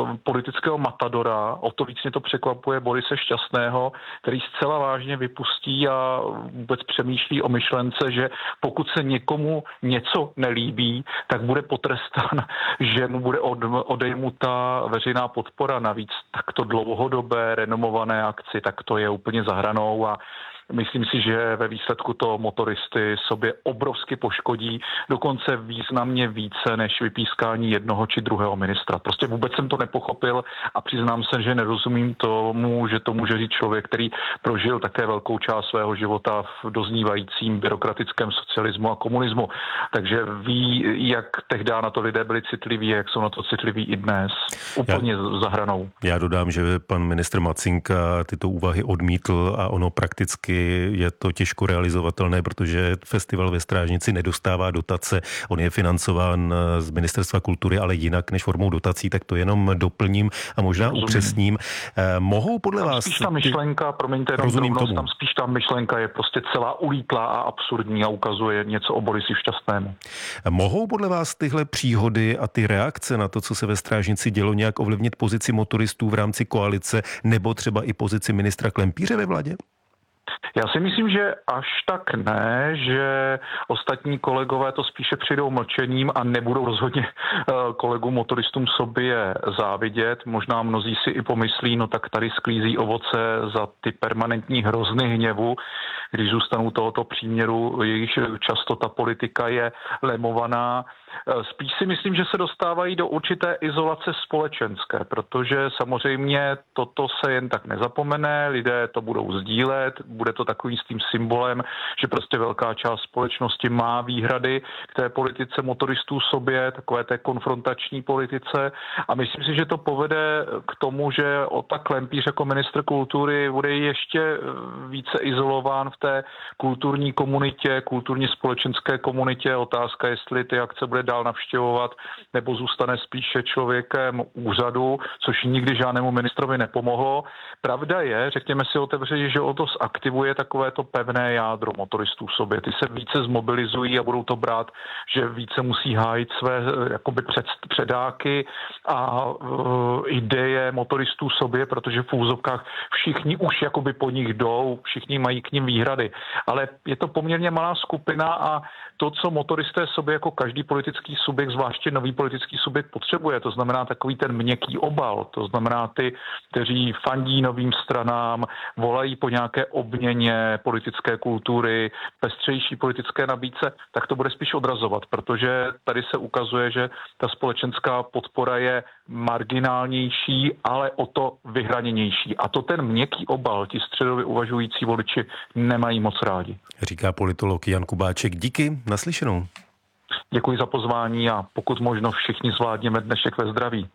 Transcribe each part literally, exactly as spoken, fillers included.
politického matadora, o to víc mě to překvapuje Borise Šťastného, který zcela vážně vypustí a vůbec přemýšlí o myšlence, že pokud se někomu něco nelíbí, tak bude potrestán, že mu bude od, odejmuta veřejná podpora. Navíc takto dlouhodobé renomované akci, tak to je úplně za hranou a myslím si, že ve výsledku to motoristy sobě obrovsky poškodí, dokonce významně více než vypískání jednoho či druhého ministra. Prostě vůbec jsem to nepochopil a přiznám se, že nerozumím tomu, že to může říct člověk, který prožil také velkou část svého života v doznívajícím byrokratickém socialismu a komunismu. Takže ví, jak tehdy na to lidé byli citliví, jak jsou na to citliví i dnes. Úplně já, za hranou. Já dodám, že pan ministr Macinka tyto úvahy odmítl a ono prakticky je to těžko realizovatelné, protože festival ve Strážnici nedostává dotace. On je financován z Ministerstva kultury, ale jinak než formou dotací, tak to jenom doplním a možná Rozumím. upřesním. Eh, mohou podle tam vás... Spíš ta myšlenka, promiňte, jenom drobnost, tam spíš ta myšlenka je prostě celá ulítlá a absurdní a ukazuje něco o Borisi Šťastnému. Mohou podle vás tyhle příhody a ty reakce na to, co se ve Strážnici dělo, nějak ovlivnit pozici motoristů v rámci koalice nebo třeba i pozici ministra Klempíře ve vládě? Já si myslím, že až tak ne, že ostatní kolegové to spíše přijdou mlčením a nebudou rozhodně kolegům motoristům sobě závidět. Možná mnozí si i pomyslí, no tak tady sklízí ovoce za ty permanentní hrozny hněvu, když zůstanou tohoto příměru, jejichž často ta politika je lemovaná. Spíš si myslím, že se dostávají do určité izolace společenské, protože samozřejmě toto se jen tak nezapomene, lidé to budou sdílet, bude to takovým s tím symbolem, že prostě velká část společnosti má výhrady k té politice motoristů sobě, takové té konfrontační politice a myslím si, že to povede k tomu, že Ota Klempíř jako ministr kultury bude ještě více izolován v té kulturní komunitě, kulturně společenské komunitě. Otázka, jestli ty akce bude dál navštěvovat, nebo zůstane spíše člověkem úřadu, což nikdy žádnému ministrovi nepomohlo. Pravda je, řekněme si otevřeně, že o to zaktivuje takové to pevné jádro motoristů v sobě. Ty se více zmobilizují a budou to brát, že více musí hájit své jakoby před, předáky a uh, ideje motoristů v sobě, protože v úzovkách všichni už jakoby po nich jdou, všichni mají k nim výhrady. Ale je to poměrně malá skupina a to, co motoristé sobě jako každý politický subjekt, zvláště nový politický subjekt potřebuje, to znamená takový ten měkký obal, to znamená ty, kteří fandí novým stranám, volají po nějaké obměně politické kultury, pestřejší politické nabídce, tak to bude spíš odrazovat, protože tady se ukazuje, že ta společenská podpora je marginálnější, ale o to vyhraněnější. A to ten měkký obal, ti středově uvažující voliči nemají moc rádi. Říká politolog Jan Kubáček. Díky, naslyšenou. Děkuji za pozvání a pokud možno všichni zvládněme dnešek ve zdraví.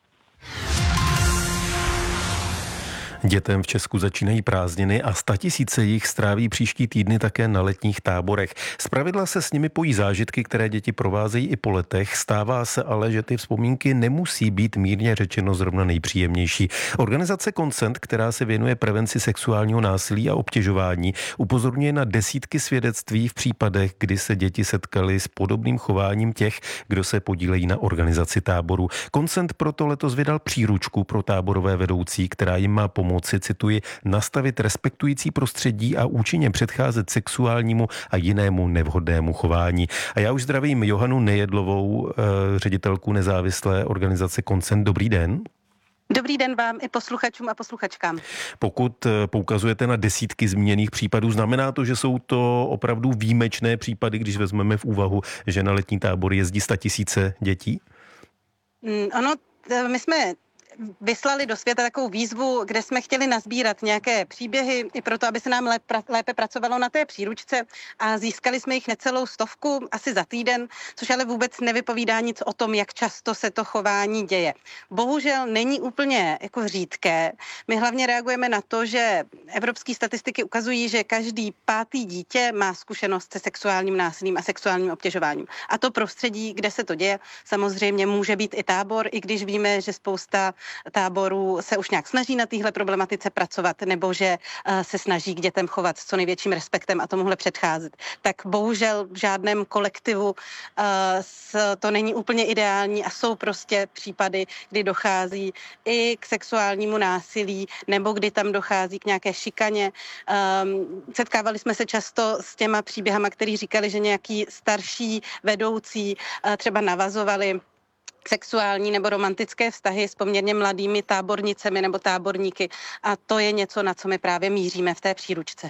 Dětem v Česku začínají prázdniny a statisíce jich stráví příští týdny také na letních táborech. Zpravidla se s nimi pojí zážitky, které děti provázejí i po letech. Stává se ale, že ty vzpomínky nemusí být mírně řečeno zrovna nejpříjemnější. Organizace Consent, která se věnuje prevenci sexuálního násilí a obtěžování, upozorňuje na desítky svědectví v případech, kdy se děti setkaly s podobným chováním těch, kdo se podílejí na organizaci táboru. Consent proto letos vydal příručku pro táborové vedoucí, která jim má pomoci, cituji, nastavit respektující prostředí a účinně předcházet sexuálnímu a jinému nevhodnému chování. A já už zdravím Johanu Nejedlovou, ředitelku nezávislé organizace Consent. Dobrý den. Dobrý den vám i posluchačům a posluchačkám. Pokud poukazujete na desítky zmíněných případů, znamená to, že jsou to opravdu výjimečné případy, když vezmeme v úvahu, že na letní tábor jezdí statisíce dětí? Mm, ano, my jsme vyslali do světa takovou výzvu, kde jsme chtěli nazbírat nějaké příběhy i proto, aby se nám lépe pracovalo na té příručce a získali jsme jich necelou stovku asi za týden, což ale vůbec nevypovídá nic o tom, jak často se to chování děje. Bohužel není úplně jako řídké. My hlavně reagujeme na to, že evropské statistiky ukazují, že každý pátý dítě má zkušenost se sexuálním násilím a sexuálním obtěžováním. A to prostředí, kde se to děje, samozřejmě může být i tábor, i když víme, že spousta táborů se už nějak snaží na téhle problematice pracovat, nebo že se snaží k dětem chovat s co největším respektem a tomuhle předcházet. Tak bohužel v žádném kolektivu to není úplně ideální a jsou prostě případy, kdy dochází i k sexuálnímu násilí, nebo kdy tam dochází k nějaké šikaně. Setkávali jsme se často s těma příběhama, který říkali, že nějaký starší vedoucí třeba navazovali sexuální nebo romantické vztahy s poměrně mladými tábornicemi nebo táborníky. A to je něco, na co my právě míříme v té příručce.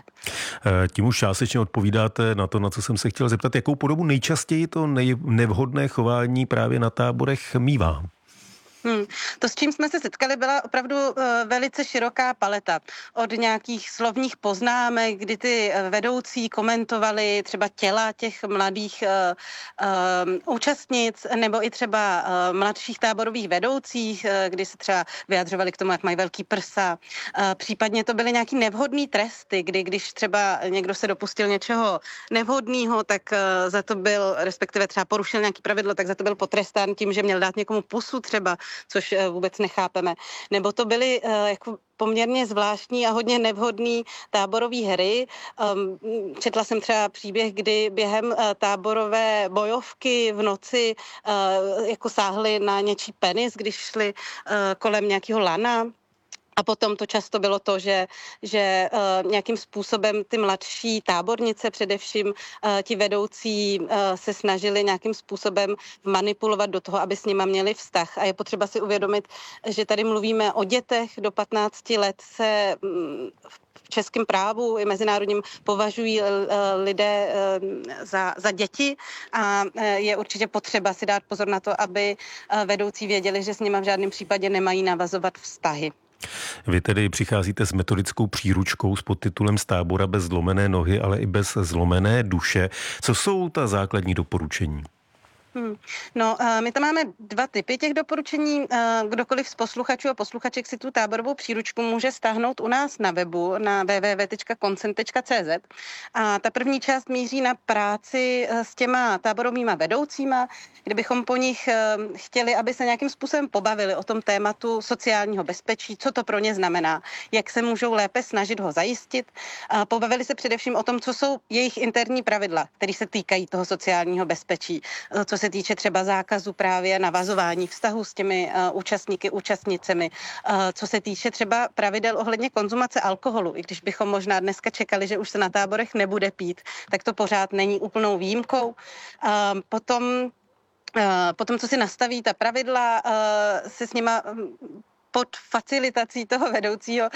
Tím už částečně odpovídáte na to, na co jsem se chtěl zeptat. Jakou podobu nejčastěji to nej- nevhodné chování právě na táborech mívá? Hmm. To, s čím jsme se setkali, byla opravdu uh, velice široká paleta. Od nějakých slovních poznámek, kdy ty vedoucí komentovali třeba těla těch mladých uh, uh, účastnic, nebo i třeba uh, mladších táborových vedoucích, uh, kdy se třeba vyjadřovali k tomu, jak mají velký prsa. Uh, případně to byly nějaký nevhodný tresty, kdy když třeba někdo se dopustil něčeho nevhodného, tak uh, za to byl, respektive třeba porušil nějaký pravidlo, tak za to byl potrestán tím, že měl dát někomu pusu třeba, což vůbec nechápeme. Nebo to byly uh, jako poměrně zvláštní a hodně nevhodný táborové hry. Um, četla jsem třeba příběh, kdy během uh, táborové bojovky v noci uh, jako sáhli na něčí penis, když šli uh, kolem nějakého lana. A potom to často bylo to, že, že uh, nějakým způsobem ty mladší tábornice, především uh, ti vedoucí, uh, se snažili nějakým způsobem manipulovat do toho, aby s nima měli vztah. A je potřeba si uvědomit, že tady mluvíme o dětech do patnácti let se um, v českém právu i mezinárodním považují uh, lidé uh, za, za děti a uh, je určitě potřeba si dát pozor na to, aby uh, vedoucí věděli, že s nima v žádném případě nemají navazovat vztahy. Vy tedy přicházíte s metodickou příručkou s podtitulem Z tábora bez zlomené nohy, ale i bez zlomené duše. Co jsou ta základní doporučení? Hmm. No, uh, my tam máme dva typy těch doporučení. Uh, kdokoliv z posluchačů a posluchaček si tu táborovou příručku může stáhnout u nás na webu na w w w tečka koncent tečka c z. A ta první část míří na práci s těma táborovýma vedoucíma, kdybychom po nich uh, chtěli, aby se nějakým způsobem pobavili o tom tématu sociálního bezpečí, co to pro ně znamená, jak se můžou lépe snažit ho zajistit. Uh, pobavili se především o tom, co jsou jejich interní pravidla, které se týkají toho sociálního bezpečí, uh, co se se týče třeba zákazu právě navazování vztahu s těmi uh, účastníky, účastnicemi. Uh, co se týče třeba pravidel ohledně konzumace alkoholu, i když bychom možná dneska čekali, že už se na táborech nebude pít, tak to pořád není úplnou výjimkou. Uh, potom, uh, potom, co si nastaví ta pravidla, uh, se s nima pod facilitací toho vedoucího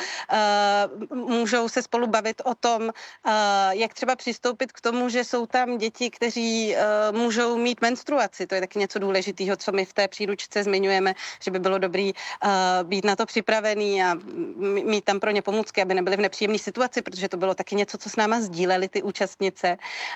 uh, můžou se spolu bavit o tom, uh, jak třeba přistoupit k tomu, že jsou tam děti, kteří uh, můžou mít menstruaci. To je taky něco důležitého, co my v té příručce zmiňujeme, že by bylo dobrý uh, být na to připravený a mít tam pro ně pomůcky, aby nebyly v nepříjemné situaci, protože to bylo taky něco, co s náma sdíleli ty účastnice.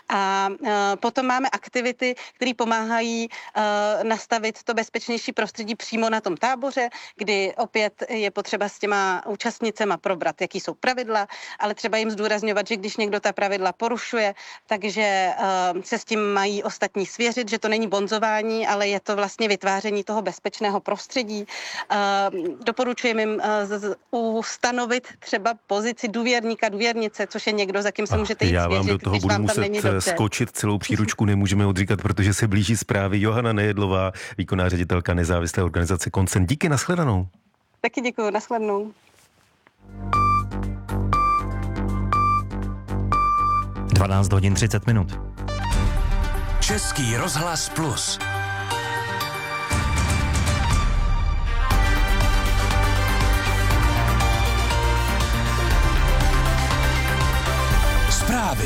A uh, potom máme aktivity, které pomáhají uh, nastavit to bezpečnější prostředí přímo na tom táboře, kdy opět je potřeba s těma účastnicema probrat, jaký jsou pravidla, ale třeba jim zdůrazňovat, že když někdo ta pravidla porušuje, takže uh, se s tím mají ostatní svěřit, že to není bonzování, ale je to vlastně vytváření toho bezpečného prostředí. Uh, doporučujeme jim uh, ustanovit třeba pozici důvěrníka, důvěrnice, což je někdo, za kým se můžete jít Já vám svěřit, do toho budu muset skočit, celou příručku nemůžeme odříkat, protože se blíží zprávy. Johana Nejedlová, výkonná ředitelka nezávislé organizace Koncent. Díky, nashledanou. Taky děkuju, nashledanou. dvanáct hodin třicet minut. Český rozhlas plus. Zprávy.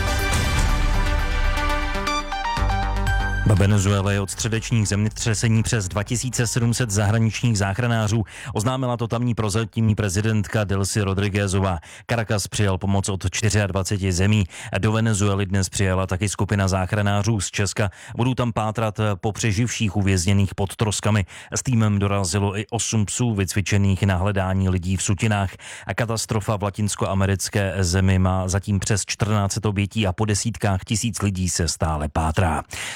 Ve Venezuele je od středečních zemětřesení přes dva tisíce sedm set zahraničních záchranářů, oznámila to tamní prozatímní prezidentka Delcy Rodriguezová. Caracas přijal pomoc od dvacet čtyři zemí. Do Venezuely dnes přijela taky skupina záchranářů z Česka. Budou tam pátrat po přeživších uvězněných pod troskami. S týmem dorazilo i osm psů vycvičených na hledání lidí v sutinách. A katastrofa v latinskoamerické zemi má zatím přes čtrnáct set obětí a po desítkách tisíc lidí se stále pátrá. Dnes je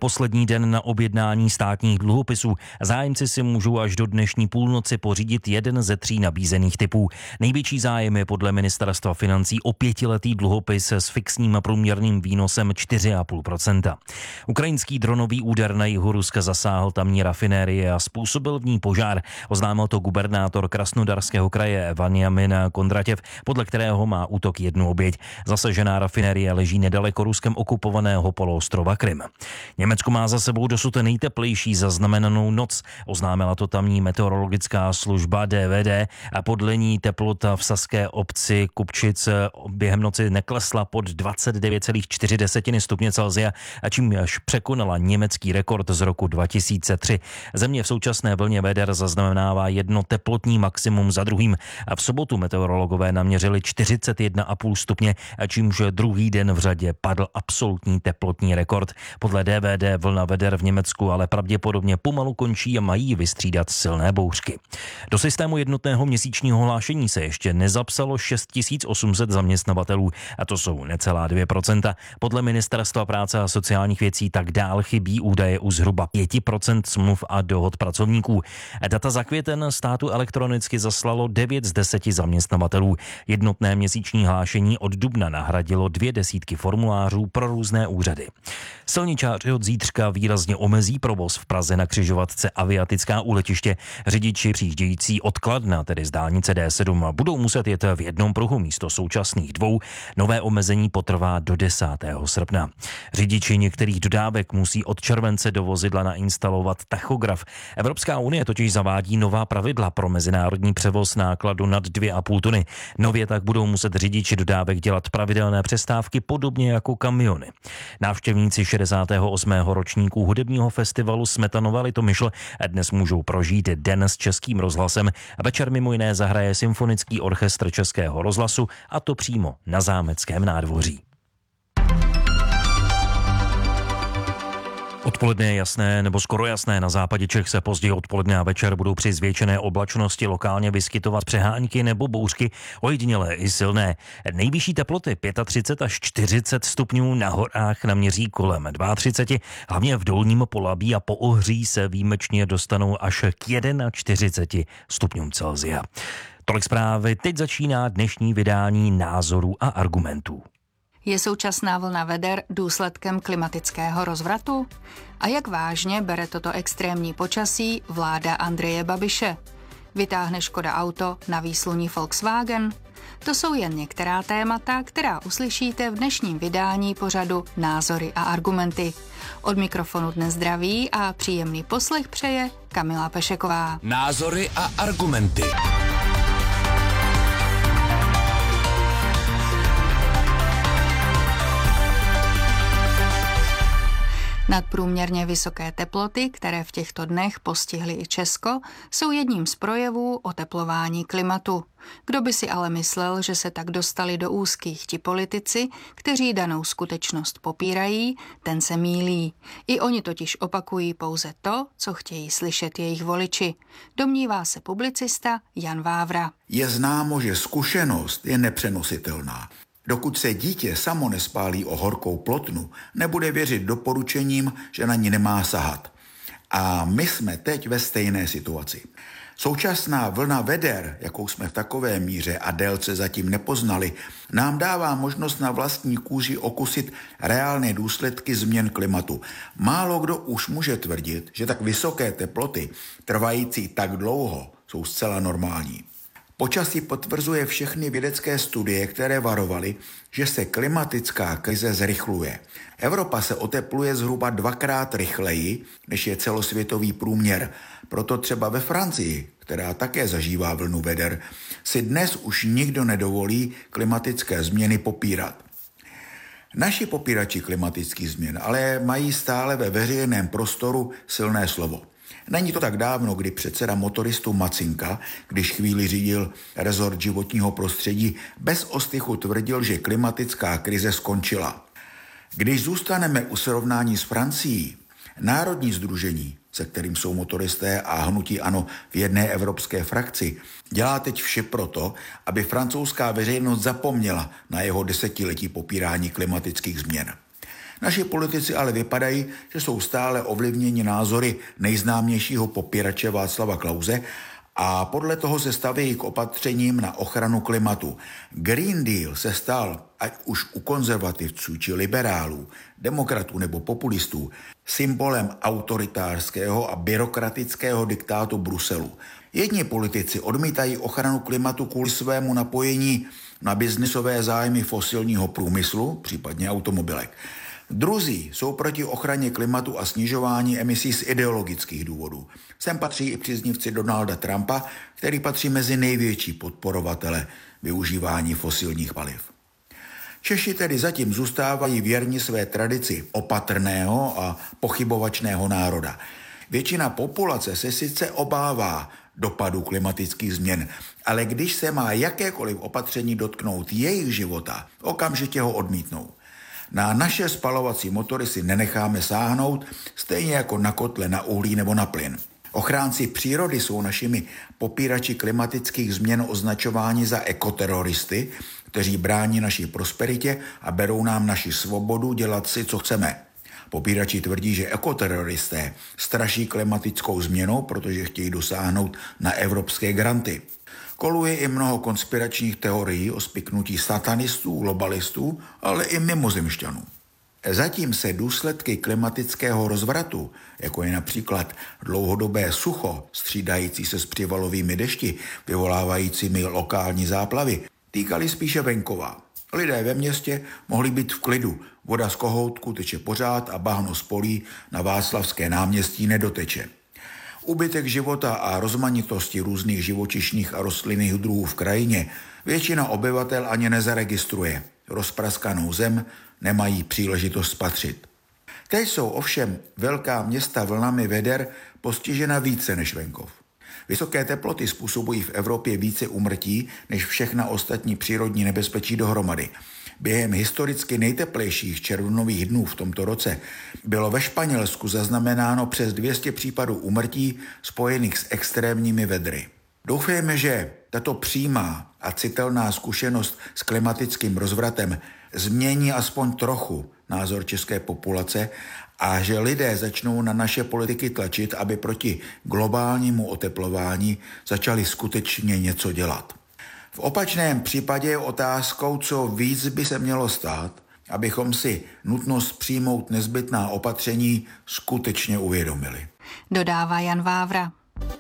poslední den na objednání státních dluhopisů. Zájemci si můžou až do dnešní půlnoci pořídit jeden ze tří nabízených typů. Největší zájem je podle ministerstva financí o pětiletý dluhopis s fixním průměrným výnosem čtyři celá pět procenta. Ukrajinský dronový úder na jihu Ruska zasáhl tamní rafinérie a způsobil v ní požár. Oznámil to gubernátor Krasnodarského kraje Vanjamin Kondratěv, podle kterého má útok jednu oběť. Zasažená rafinérie leží nedaleko Ruskem okupovaného poloostrova Krym. Německo má za sebou dosud nejteplejší zaznamenanou noc. Oznámila to tamní meteorologická služba D V D a podle ní teplota v saské obci Kupčic během noci neklesla pod dvacet devět celá čtyři stupně Celsia, a čím až překonala německý rekord z roku dva tisíce tři. Země v současné vlně veder zaznamenává jedno teplotní maximum za druhým a v sobotu meteorologové naměřili čtyřicet jedna celá pět stupně, a čímž druhý den v řadě padl absolutní teplotní rekord. Podle D V D vlna veder v Německu ale pravděpodobně pomalu končí a mají vystřídat silné bouřky. Do systému jednotného měsíčního hlášení se ještě nezapsalo šest tisíc osm set zaměstnavatelů, a to jsou necelá dvě procenta. Podle Ministerstva práce a sociálních věcí tak dál chybí údaje u zhruba pět procent smluv a dohod pracovníků. Data za květen státu elektronicky zaslalo devět z deseti zaměstnavatelů. Jednotné měsíční hlášení od dubna nahradilo dvě desítky formulářů pro různé úřady. Silničáři od zítřka výrazně omezí provoz v Praze na křižovatce Aviatická u letiště. Řidiči přijíždějící od Kladna, tedy z dálnice D sedm, budou muset jet v jednom pruhu místo současných dvou. Nové omezení potrvá do desátého srpna. Řidiči některých dodávek musí od července do vozidla nainstalovat tachograf. Evropská unie totiž zavádí nová pravidla pro mezinárodní převoz nákladu nad dvě a půl tuny. Nově tak budou muset řidiči dodávek dělat pravidelné přestávky podobně jako kamiony. Návštěvníci šedesátého osmého ročníku hudebního festivalu Smetanova Litomyšl dnes můžou prožít den s Českým rozhlasem. Večer mimo jiné zahraje Symfonický orchestr Českého rozhlasu, a to přímo na Zámeckém nádvoří. Odpoledne je jasné, nebo skoro jasné, na západě Čech se později odpoledne a večer budou při zvětšené oblačnosti lokálně vyskytovat přehánky nebo bouřky, ojedinělé i silné. Nejvyšší teploty třicet pět až čtyřicet stupňů, na horách naměří kolem třicet dva, hlavně v Dolním Polabí a po Ohří se výjimečně dostanou až k čtyřiceti jedné stupňům Celsia. Tolik zprávy, teď začíná dnešní vydání Názorů a argumentů. Je současná vlna veder důsledkem klimatického rozvratu? A jak vážně bere toto extrémní počasí vláda Andreje Babiše? Vytáhne Škoda auto na výsluní Volkswagen? To jsou jen některá témata, která uslyšíte v dnešním vydání pořadu Názory a argumenty. Od mikrofonu dnes zdraví a příjemný poslech přeje Kamila Pešeková. Názory a argumenty. Nadprůměrně vysoké teploty, které v těchto dnech postihly i Česko, jsou jedním z projevů oteplování klimatu. Kdo by si ale myslel, že se tak dostali do úzkých ti politici, kteří danou skutečnost popírají, ten se mýlí. I oni totiž opakují pouze to, co chtějí slyšet jejich voliči. Domnívá se publicista Jan Vávra. Je známo, že zkušenost je nepřenositelná. Dokud se dítě samo nespálí o horkou plotnu, nebude věřit doporučením, že na ní nemá sahat. A my jsme teď ve stejné situaci. Současná vlna veder, jakou jsme v takové míře a délce zatím nepoznali, nám dává možnost na vlastní kůži okusit reálné důsledky změn klimatu. Málo kdo už může tvrdit, že tak vysoké teploty, trvající tak dlouho, jsou zcela normální. Počasí potvrzuje všechny vědecké studie, které varovaly, že se klimatická krize zrychluje. Evropa se otepluje zhruba dvakrát rychleji, než je celosvětový průměr. Proto třeba ve Francii, která také zažívá vlnu veder, si dnes už nikdo nedovolí klimatické změny popírat. Naši popírači klimatických změn ale mají stále ve veřejném prostoru silné slovo. Není to tak dávno, kdy předseda motoristů Macinka, když chvíli řídil rezort životního prostředí, bez ostychu tvrdil, že klimatická krize skončila. Když zůstaneme u srovnání s Francií, Národní sdružení, se kterým jsou motoristé a hnutí ANO v jedné evropské frakci, dělá teď vše proto, aby francouzská veřejnost zapomněla na jeho desetiletí popírání klimatických změn. Naši politici ale vypadají, že jsou stále ovlivněni názory nejznámějšího popírače Václava Klause a podle toho se stavějí k opatřením na ochranu klimatu. Green Deal se stal, ať už u konzervativců či liberálů, demokratů nebo populistů, symbolem autoritářského a byrokratického diktátu Bruselu. Jedni politici odmítají ochranu klimatu kvůli svému napojení na biznisové zájmy fosilního průmyslu, případně automobilek. Druzí jsou proti ochraně klimatu a snižování emisí z ideologických důvodů. Sem patří i příznivci Donalda Trumpa, který patří mezi největší podporovatele využívání fosilních paliv. Češi tedy zatím zůstávají věrni své tradici opatrného a pochybovačného národa. Většina populace se sice obává dopadu klimatických změn, ale když se má jakékoliv opatření dotknout jejich života, okamžitě ho odmítnou. Na naše spalovací motory si nenecháme sáhnout, stejně jako na kotle na uhlí nebo na plyn. Ochránci přírody jsou našimi popírači klimatických změn označováni za ekoteroristy, kteří brání naší prosperitě a berou nám naši svobodu dělat si, co chceme. Popírači tvrdí, že ekoteroristé straší klimatickou změnou, protože chtějí dosáhnout na evropské granty. Koluje i mnoho konspiračních teorií o spiknutí satanistů, globalistů, ale i mimozemšťanů. Zatím se důsledky klimatického rozvratu, jako je například dlouhodobé sucho, střídající se s přivalovými dešti, vyvolávajícími lokální záplavy, týkaly spíše venkova. Lidé ve městě mohli být v klidu, voda z kohoutku teče pořád a bahno z polí na Václavské náměstí nedoteče. Úbytek života a rozmanitosti různých živočišných a rostlinných druhů v krajině většina obyvatel ani nezaregistruje. Rozpraskanou zem nemají příležitost spatřit. Teď jsou ovšem velká města vlnami veder postižena více než venkov. Vysoké teploty způsobují v Evropě více úmrtí než všechna ostatní přírodní nebezpečí dohromady. Během historicky nejteplejších červnových dnů v tomto roce bylo ve Španělsku zaznamenáno přes dvě stě případů úmrtí spojených s extrémními vedry. Doufejme, že tato přímá a citelná zkušenost s klimatickým rozvratem změní aspoň trochu názor české populace a že lidé začnou na naše politiky tlačit, aby proti globálnímu oteplování začali skutečně něco dělat. V opačném případě je otázkou, co víc by se mělo stát, abychom si nutnost přijmout nezbytná opatření skutečně uvědomili. Dodává Jan Vávra.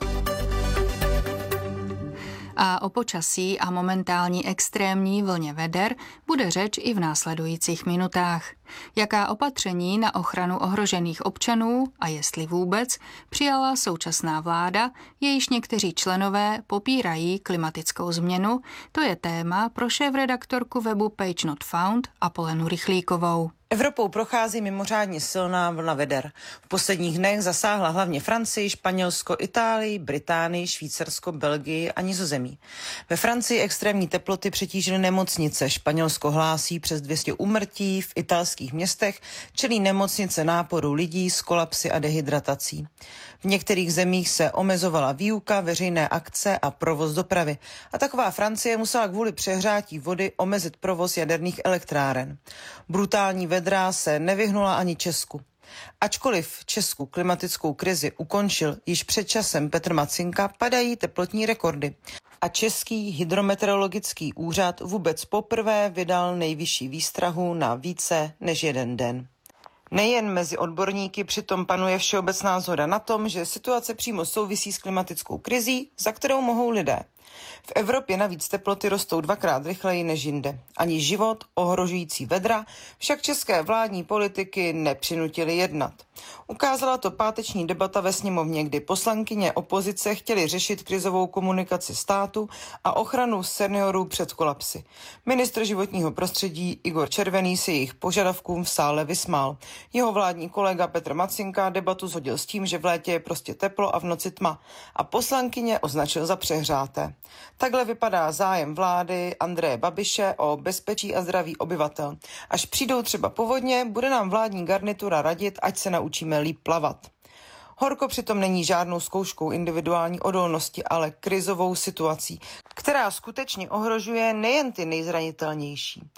A o počasí a momentální extrémní vlně veder bude řeč i v následujících minutách. Jaká opatření na ochranu ohrožených občanů a jestli vůbec přijala současná vláda, jejíž někteří členové popírají klimatickou změnu, to je téma pro šéfredaktorku webu Page Not Found Apolenu Rychlíkovou. Evropou prochází mimořádně silná vlna veder. V posledních dnech zasáhla hlavně Francii, Španělsko, Itálii, Británii, Švýcarsko, Belgii a Nizozemí. Ve Francii extrémní teploty přetížily nemocnice. Španělsko hlásí přes dvě stě úmrtí, v italských městech čelí nemocnice náporu lidí s kolapsy a dehydratací. V některých zemích se omezovala výuka, veřejné akce a provoz dopravy. A taková Francie musela kvůli přehrátí vody omezit provoz jaderných elektráren. Brutální vedra se nevyhnula ani Česku. Ačkoliv Česku klimatickou krizi ukončil již před časem Petr Macinka, padají teplotní rekordy. A Český hydrometeorologický úřad vůbec poprvé vydal nejvyšší výstrahu na více než jeden den. Nejen mezi odborníky přitom panuje všeobecná shoda na tom, že situace přímo souvisí s klimatickou krizí, za kterou mohou lidé. V Evropě navíc teploty rostou dvakrát rychleji než jinde. Ani život ohrožující vedra však české vládní politiky nepřinutily jednat. Ukázala to páteční debata ve sněmovně, kdy poslankyně opozice chtěly řešit krizovou komunikaci státu a ochranu seniorů před kolapsy. Ministr životního prostředí Igor Červený se jejich požadavkům v sále vysmál. Jeho vládní kolega Petr Macinka debatu shodil s tím, že v létě je prostě teplo a v noci tma, a poslankyně označil za přehřáté. Takhle vypadá zájem vlády Andreje Babiše o bezpečí a zdraví obyvatel. Až přijdou třeba povodně, bude nám vládní garnitura radit, ať se naučíme líp plavat. Horko přitom není žádnou zkouškou individuální odolnosti, ale krizovou situací, která skutečně ohrožuje nejen ty nejzranitelnější.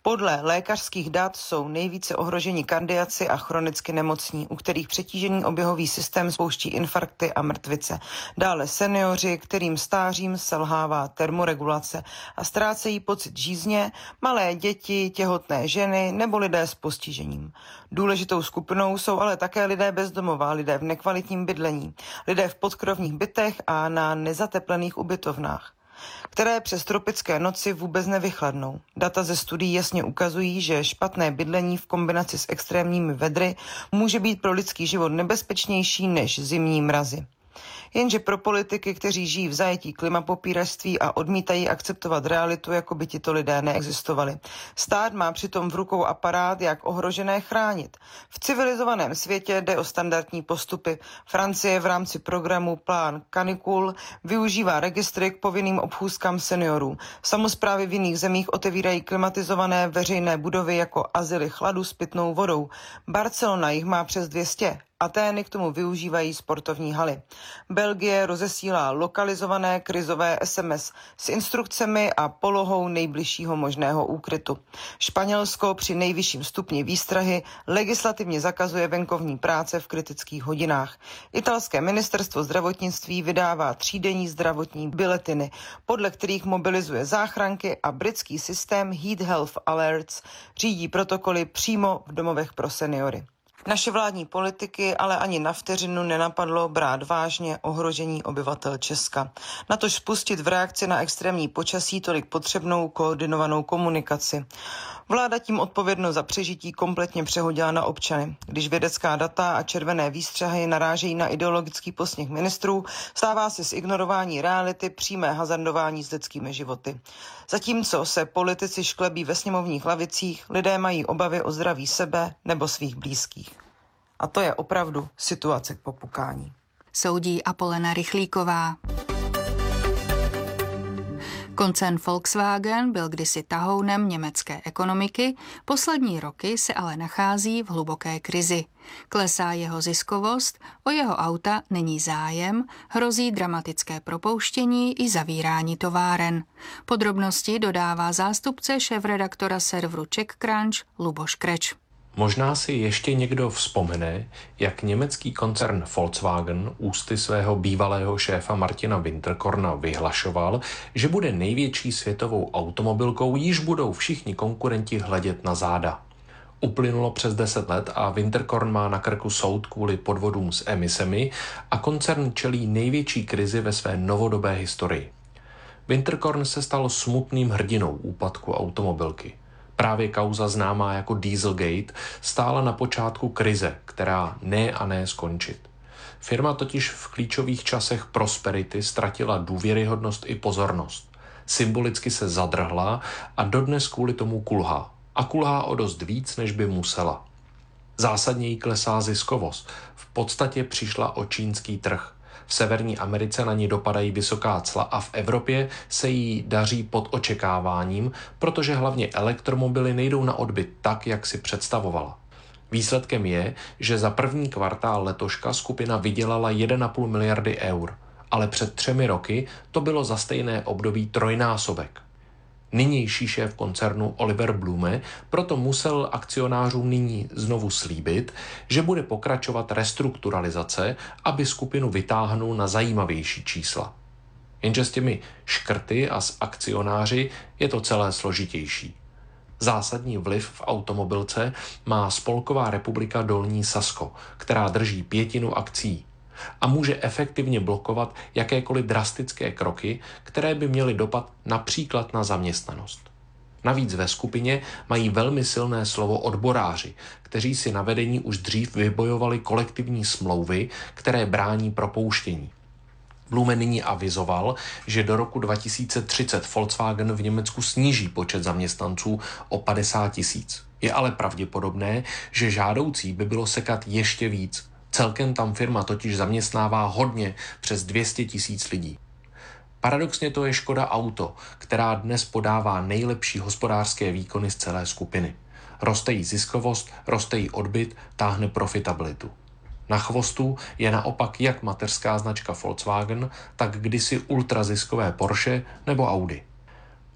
Podle lékařských dat jsou nejvíce ohroženi kardiaci a chronicky nemocní, u kterých přetížený oběhový systém spouští infarkty a mrtvice. Dále seniori, kterým stářím selhává termoregulace a ztrácejí pocit žízně, malé děti, těhotné ženy nebo lidé s postižením. Důležitou skupinou jsou ale také lidé bezdomová, lidé v nekvalitním bydlení, lidé v podkrovních bytech a na nezateplených ubytovnách, které přes tropické noci vůbec nevychladnou. Data ze studií jasně ukazují, že špatné bydlení v kombinaci s extrémními vedry může být pro lidský život nebezpečnější než zimní mrazy. Jenže pro politiky, kteří žijí v zajetí klimapopíračství a odmítají akceptovat realitu, jako by tito lidé neexistovali. Stát má přitom v rukou aparát, jak ohrožené chránit. V civilizovaném světě jde o standardní postupy. Francie v rámci programu Plán Canicule využívá registry k povinným obchůzkám seniorů. Samosprávy v jiných zemích otevírají klimatizované veřejné budovy jako azyly chladu s pitnou vodou. Barcelona jich má přes dvě stě. Atény k tomu využívají sportovní haly. Belgie rozesílá lokalizované krizové es em es s instrukcemi a polohou nejbližšího možného úkrytu. Španělsko při nejvyšším stupni výstrahy legislativně zakazuje venkovní práce v kritických hodinách. Italské ministerstvo zdravotnictví vydává třídenní zdravotní biletiny, podle kterých mobilizuje záchranky, a britský systém Heat Health Alerts řídí protokoly přímo v domovech pro seniory. Naše vládní politiky ale ani na vteřinu nenapadlo brát vážně ohrožení obyvatel Česka. Natož spustit v reakci na extrémní počasí tolik potřebnou koordinovanou komunikaci. Vláda tím odpovědnost za přežití kompletně přehodila na občany. Když vědecká data a červené výstřahy narážejí na ideologický posměch ministrů, stává se z ignorování reality přímé hazardování s lidskými životy. Zatímco se politici šklebí ve sněmovních lavicích, lidé mají obavy o zdraví sebe nebo svých blízkých. A to je opravdu situace k popukání. Soudí Apolena Rychlíková. Koncern Volkswagen byl kdysi tahounem německé ekonomiky, poslední roky se ale nachází v hluboké krizi. Klesá jeho ziskovost, o jeho auta není zájem, hrozí dramatické propouštění i zavírání továren. Podrobnosti dodává zástupce šéfredaktora serveru CzechCrunch Luboš Kreč. Možná si ještě někdo vzpomene, jak německý koncern Volkswagen ústy svého bývalého šéfa Martina Winterkorna vyhlašoval, že bude největší světovou automobilkou, již budou všichni konkurenti hledět na záda. Uplynulo přes deset let a Winterkorn má na krku soud kvůli podvodům s emisemi a koncern čelí největší krizi ve své novodobé historii. Winterkorn se stal smutným hrdinou úpadku automobilky. Právě kauza známá jako Dieselgate stála na počátku krize, která ne a ne skončit. Firma totiž v klíčových časech prosperity ztratila důvěryhodnost i pozornost. Symbolicky se zadrhla a dodnes kvůli tomu kulhá. A kulhá o dost víc, než by musela. Zásadně jí klesá ziskovost. V podstatě přišla o čínský trh. V Severní Americe na ní dopadají vysoká cla a v Evropě se jí daří pod očekáváním, protože hlavně elektromobily nejdou na odbyt tak, jak si představovala. Výsledkem je, že za první kvartál letoška skupina vydělala jedna celá pět miliardy eur, ale před třemi roky to bylo za stejné období trojnásobek. Nynější šéf koncernu Oliver Blume proto musel akcionářům nyní znovu slíbit, že bude pokračovat restrukturalizace, aby skupinu vytáhnul na zajímavější čísla. Jenže s těmi škrty a s akcionáři je to celé složitější. Zásadní vliv v automobilce má Spolková republika Dolní Sasko, která drží pětinu akcií a může efektivně blokovat jakékoliv drastické kroky, které by měly dopad například na zaměstnanost. Navíc ve skupině mají velmi silné slovo odboráři, kteří si na vedení už dřív vybojovali kolektivní smlouvy, které brání propouštění. Blume nyní avizoval, že do roku dva tisíce třicet Volkswagen v Německu sníží počet zaměstnanců o padesát tisíc. Je ale pravděpodobné, že žádoucí by bylo sekat ještě víc. Celkem tam firma totiž zaměstnává hodně přes dvě stě tisíc lidí. Paradoxně to je Škoda Auto, která dnes podává nejlepší hospodářské výkony z celé skupiny. Roste jí ziskovost, roste jí odbyt, táhne profitabilitu. Na chvostu je naopak jak mateřská značka Volkswagen, tak kdysi ultraziskové Porsche nebo Audi.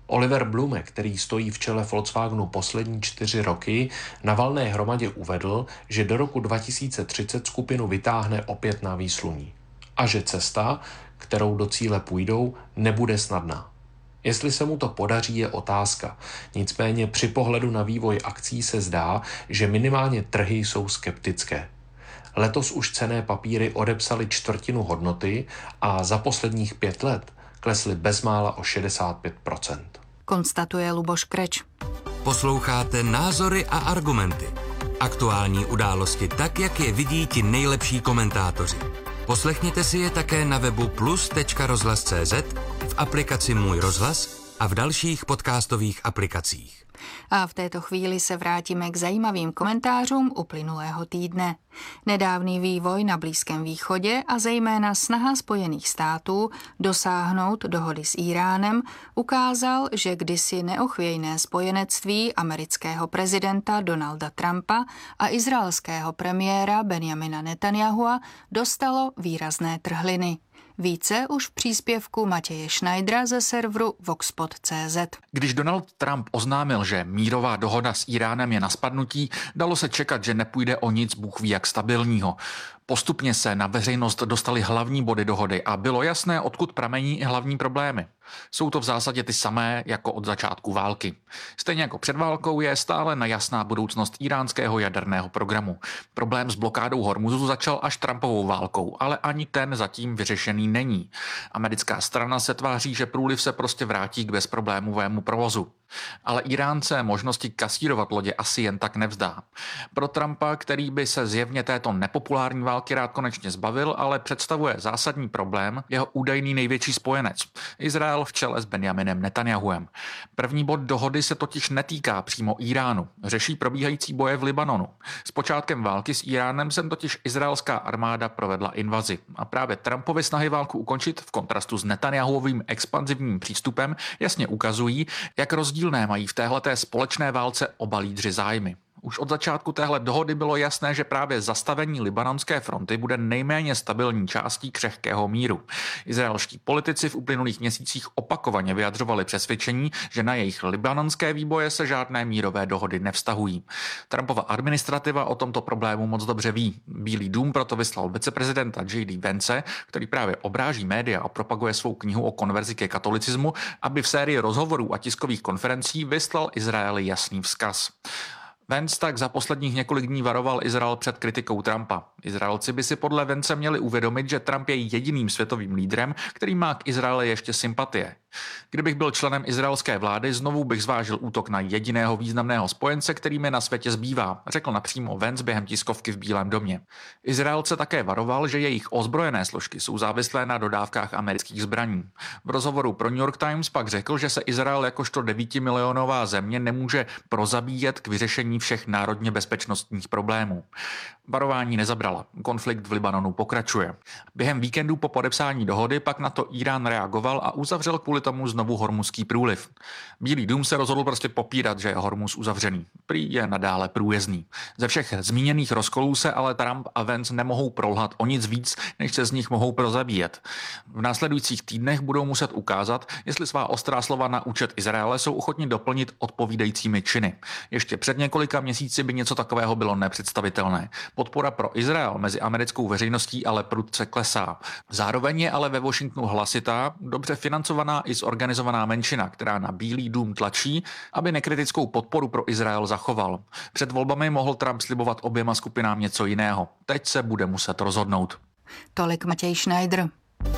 Oliver Blume, který stojí v čele Volkswagenu poslední čtyři roky, na valné hromadě uvedl, že do roku dva tisíce třicet skupinu vytáhne opět na výsluní. A že cesta, kterou do cíle půjdou, nebude snadná. Jestli se mu to podaří, je otázka. Nicméně při pohledu na vývoj akcí se zdá, že minimálně trhy jsou skeptické. Letos už cenné papíry odepsaly čtvrtinu hodnoty a za posledních pět let klesly bezmála o šedesát pět procent. Konstatuje Luboš Kreč. Posloucháte Názory a argumenty. Aktuální události tak, jak je vidí ti nejlepší komentátoři. Poslechněte si je také na webu plus tečka rozhlas tečka cé zet, v aplikaci Můj rozhlas a v dalších podcastových aplikacích. A v této chvíli se vrátíme k zajímavým komentářům uplynulého týdne. Nedávný vývoj na Blízkém východě a zejména snaha Spojených států dosáhnout dohody s Íránem ukázal, že kdysi neochvějné spojenectví amerického prezidenta Donalda Trumpa a izraelského premiéra Benjamina Netanyahua dostalo výrazné trhliny. Více už v příspěvku Matěje Schneidera ze serveru voxpod tečka cé zet. Když Donald Trump oznámil, že mírová dohoda s Íránem je na spadnutí, dalo se čekat, že nepůjde o nic bůh ví jak stabilního. Postupně se na veřejnost dostaly hlavní body dohody a bylo jasné, odkud pramení i hlavní problémy. Jsou to v zásadě ty samé jako od začátku války. Stejně jako před válkou je stále nejasná budoucnost íránského jaderného programu. Problém s blokádou Hormuzu začal až Trumpovou válkou, ale ani ten zatím vyřešený není. Americká strana se tváří, že průliv se prostě vrátí k bezproblémovému provozu. Ale Íránce možnosti kasírovat lodě asi jen tak nevzdá. Pro Trumpa, který by se zjevně této nepopulární války rád konečně zbavil, ale představuje zásadní problém jeho údajný největší spojenec – Izrael v čele s Benjaminem Netanjahuem. První bod dohody se totiž netýká přímo Íránu. Řeší probíhající boje v Libanonu. S počátkem války s Íránem sem totiž izraelská armáda provedla invazi. A právě Trumpovy snahy válku ukončit v kontrastu s Netanjahuovým expanzivním přístupem jasně ukazují, jak rozdílné mají v téhleté společné válce oba lídři zájmy. Už od začátku téhle dohody bylo jasné, že právě zastavení libanonské fronty bude nejméně stabilní částí křehkého míru. Izraelští politici v uplynulých měsících opakovaně vyjadřovali přesvědčení, že na jejich libanonské výboje se žádné mírové dohody nevztahují. Trumpova administrativa o tomto problému moc dobře ví. Bílý dům proto vyslal viceprezidenta J D Vance, který právě obráží média a propaguje svou knihu o konverzi ke katolicismu, aby v sérii rozhovorů a tiskových konferencí vyslal Izraeli jasný vzkaz. Vance tak za posledních několik dní varoval Izrael před kritikou Trumpa. Izraelci by si podle Vance měli uvědomit, že Trump je jediným světovým lídrem, který má k Izraeli ještě sympatie. Kdybych byl členem izraelské vlády, znovu bych zvážil útok na jediného významného spojence, který mi na světě zbývá, řekl napřímo Vance během tiskovky v Bílém domě. Izraelce také varoval, že jejich ozbrojené složky jsou závislé na dodávkách amerických zbraní. V rozhovoru pro New York Times pak řekl, že se Izrael jakožto devítimilionová země nemůže prozabíjet k vyřešení všech národně bezpečnostních problémů. Varování nezabrala. Konflikt v Libanonu pokračuje. Během víkendu po podepsání dohody pak na to Írán reagoval a uzavřel kvůli tomu znovu Hormuzský průliv. Bílý dům se rozhodl prostě popírat, že je Hormuz uzavřený. Prý je nadále průjezdný. Ze všech zmíněných rozkolů se ale Trump a Vance nemohou prolhat o nic víc, než se z nich mohou prozabíjet. V následujících týdnech budou muset ukázat, jestli svá ostrá slova na účet Izraele jsou ochotni doplnit odpovídajícími činy. Ještě před několika měsíci by něco takového bylo nepředstavitelné. Podpora pro Izrael mezi americkou veřejností ale prudce klesá. Zároveň je ale ve Washingtonu hlasitá, dobře financovaná i zorganizovaná menšina, která na Bílý dům tlačí, aby nekritickou podporu pro Izrael zachoval. Před volbami mohl Trump slibovat oběma skupinám něco jiného. Teď se bude muset rozhodnout. Tolik Matěj Schneider.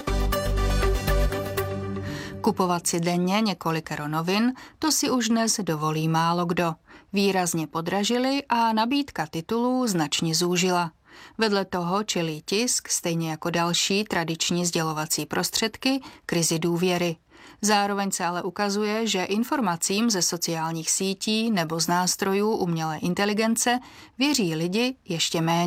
Kupovat si denně několikero novin, to si už dnes dovolí málo kdo. Výrazně podražili a nabídka titulů značně zúžila. Vedle toho čelí tisk, stejně jako další tradiční sdělovací prostředky, krizi důvěry. Zároveň se ale ukazuje, že informacím ze sociálních sítí nebo z nástrojů umělé inteligence věří lidi ještě méně.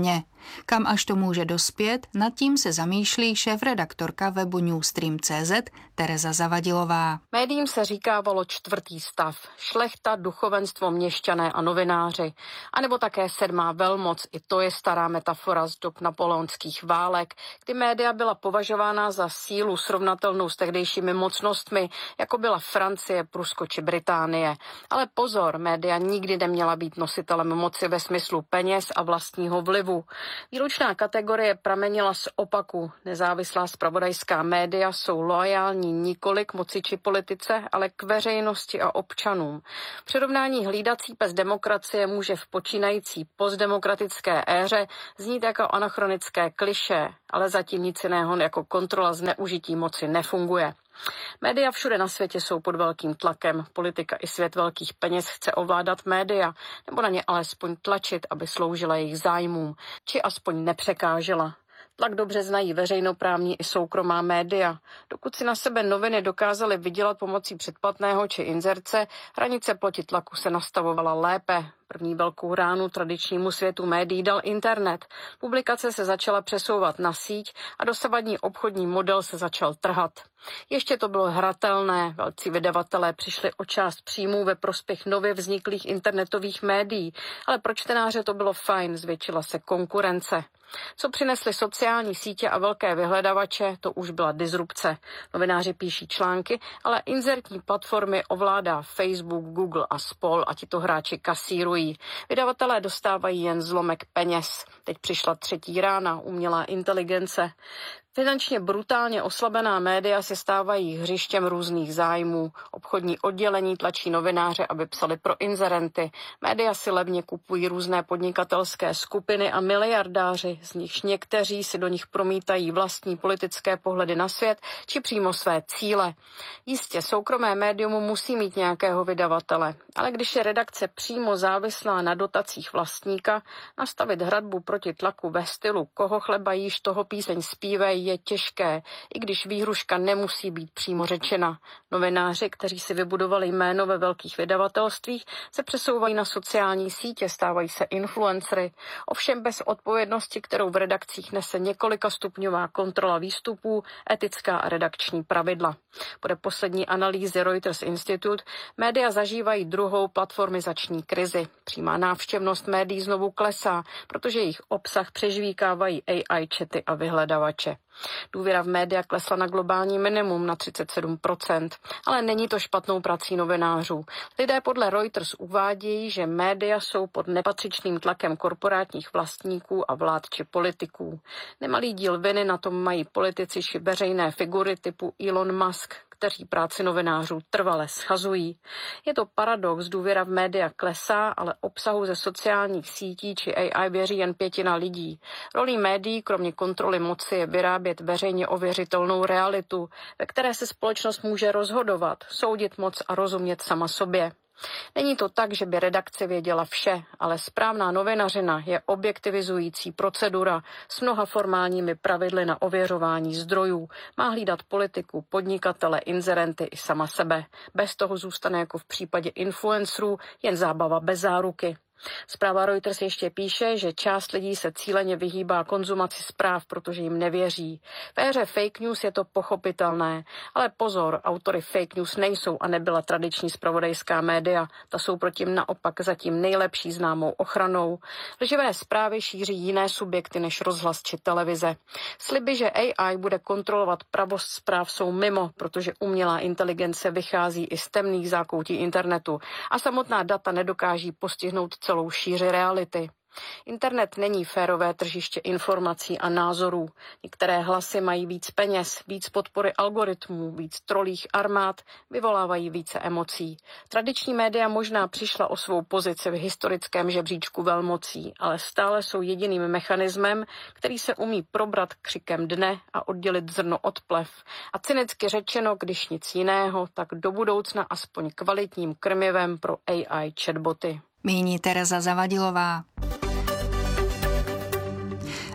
Kam až to může dospět, nad tím se zamýšlí šéfredaktorka webu Newstream tečka cé zet Tereza Zavadilová. Médiím se říkávalo čtvrtý stav, šlechta, duchovenstvo, měšťané a novináři, anebo také sedmá velmoc, i to je stará metafora z dob napoleonských válek, kdy média byla považována za sílu srovnatelnou s tehdejšími mocnostmi, jako byla Francie, Prusko či Británie. Ale pozor, média nikdy neměla být nositelem moci ve smyslu peněz a vlastního vlivu. Výlučná kategorie pramenila z opaku. Nezávislá zpravodajská média jsou loajální nikoli k moci či politice, ale k veřejnosti a občanům. Přirovnání hlídací pes demokracie může v počínající postdemokratické éře znít jako anachronické klišé, ale zatím nic jiného jako kontrola zneužití moci nefunguje. Média všude na světě jsou pod velkým tlakem. Politika i svět velkých peněz chce ovládat média, nebo na ně alespoň tlačit, aby sloužila jejich zájmům, či aspoň nepřekážela. Tlak dobře znají veřejnoprávní i soukromá média. Dokud si na sebe noviny dokázaly vydělat pomocí předplatného či inzerce, hranice proti tlaku se nastavovala lépe. První velkou ránu tradičnímu světu médií dal internet. Publikace se začala přesouvat na síť a dosavadní obchodní model se začal trhat. Ještě to bylo hratelné, velcí vydavatelé přišli o část příjmů ve prospěch nově vzniklých internetových médií, ale pro čtenáře to bylo fajn, zvětšila se konkurence. Co přinesly sociální sítě a velké vyhledavače, to už byla disrupce. Novináři píší články, ale inzertní platformy ovládá Facebook, Google a spol a tito hráči kasírují. Vydavatelé dostávají jen zlomek peněz. Teď přišla třetí rána, umělá inteligence. Finančně brutálně oslabená média se stávají hřištěm různých zájmů. Obchodní oddělení tlačí novináře, aby psali pro inzerenty. Média si levně kupují různé podnikatelské skupiny a miliardáři, z nichž někteří si do nich promítají vlastní politické pohledy na svět či přímo své cíle. Jistě, soukromé médium musí mít nějakého vydavatele, ale když je redakce přímo závislá na dotacích vlastníka, nastavit hradbu proti tlaku ve stylu koho chleba jíš, toho píseň zpívej, je těžké, i když výhruška nemusí být přímo řečena. Novináři, kteří si vybudovali jméno ve velkých vydavatelstvích, se přesouvají na sociální sítě, stávají se influencery, ovšem bez odpovědnosti, kterou v redakcích nese několika stupňová kontrola výstupů, etická a redakční pravidla. Podle poslední analýzy Reuters Institute média zažívají druhou platformizační krizi. Přímá návštěvnost médií znovu klesá, protože jejich obsah přežvíkávají A I chaty a vyhledavače. Důvěra v média klesla na globální minimum na třicet sedm procent, ale není to špatnou prací novinářů. Lidé podle Reuters uvádějí, že média jsou pod nepatřičným tlakem korporátních vlastníků a vlád či politiků. Nemalý díl viny na tom mají politici či veřejné figury typu Elon Musk, kteří práci novinářů trvale schazují. Je to paradox, důvěra v média klesá, ale obsahu ze sociálních sítí či A I věří jen pětina lidí. Rolí médií, kromě kontroly moci, je vyrábět veřejně ověřitelnou realitu, ve které se společnost může rozhodovat, soudit moc a rozumět sama sobě. Není to tak, že by redakce věděla vše, ale správná novinařina je objektivizující procedura s mnoha formálními pravidly na ověřování zdrojů. Má hlídat politiku, podnikatele, inzerenty i sama sebe. Bez toho zůstane jako v případě influencerů jen zábava bez záruky. Zpráva Reuters ještě píše, že část lidí se cíleně vyhýbá konzumaci zpráv, protože jim nevěří. V éře fake news je to pochopitelné, ale pozor, autory fake news nejsou a nebyla tradiční zpravodajská média. Ta jsou proti naopak zatím nejlepší známou ochranou. Lživé zprávy šíří jiné subjekty než rozhlas či televize. Sliby, že A I bude kontrolovat pravost zpráv, jsou mimo, protože umělá inteligence vychází i z temných zákoutí internetu a samotná data nedokáží postihnout celou šíři reality. Internet není férové tržiště informací a názorů. Některé hlasy mají víc peněz, víc podpory algoritmů, víc trolích armád, vyvolávají více emocí. Tradiční média možná přišla o svou pozici v historickém žebříčku velmocí, ale stále jsou jediným mechanismem, který se umí probrat křikem dne a oddělit zrno od plev. A cynicky řečeno, když nic jiného, tak do budoucna aspoň kvalitním krmivem pro A I chatboty. Míní Tereza Zavadilová.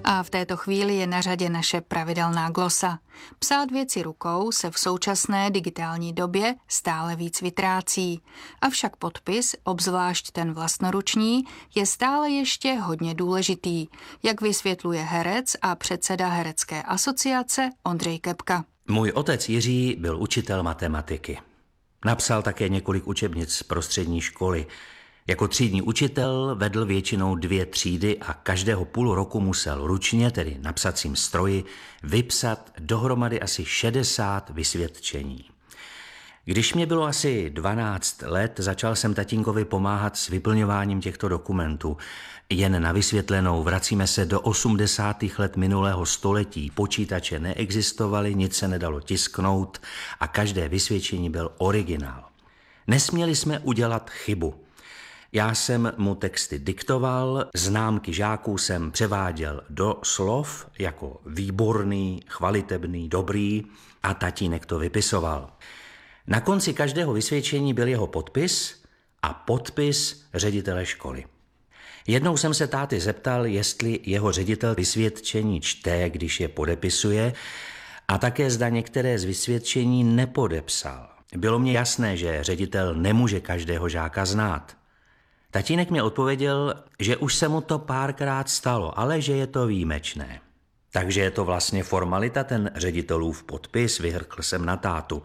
A v této chvíli je na řadě naše pravidelná glosa. Psát věci rukou se v současné digitální době stále víc vytrácí. Avšak podpis, obzvlášť ten vlastnoruční, je stále ještě hodně důležitý, jak vysvětluje herec a předseda Herecké asociace Ondřej Kepka. Můj otec Jiří byl učitel matematiky. Napsal také několik učebnic pro střední školy. Jako třídní učitel vedl většinou dvě třídy a každého půl roku musel ručně, tedy na psacím stroji, vypsat dohromady asi šedesát vysvědčení. Když mě bylo asi dvanáct let, začal jsem tatínkovi pomáhat s vyplňováním těchto dokumentů. Jen na vysvětlenou vracíme se do osmdesátých let minulého století. Počítače neexistovaly, nic se nedalo tisknout a každé vysvědčení byl originál. Nesměli jsme udělat chybu. Já jsem mu texty diktoval, známky žáků jsem převáděl do slov jako výborný, chvalitebný, dobrý a tatínek to vypisoval. Na konci každého vysvědčení byl jeho podpis a podpis ředitele školy. Jednou jsem se táty zeptal, jestli jeho ředitel vysvědčení čte, když je podepisuje, a také zda některé z vysvědčení nepodepsal. Bylo mně jasné, že ředitel nemůže každého žáka znát. Tatínek mi odpověděl, že už se mu to párkrát stalo, ale že je to výjimečné. Takže je to vlastně formalita, ten ředitelův podpis, vyhrkl jsem na tátu.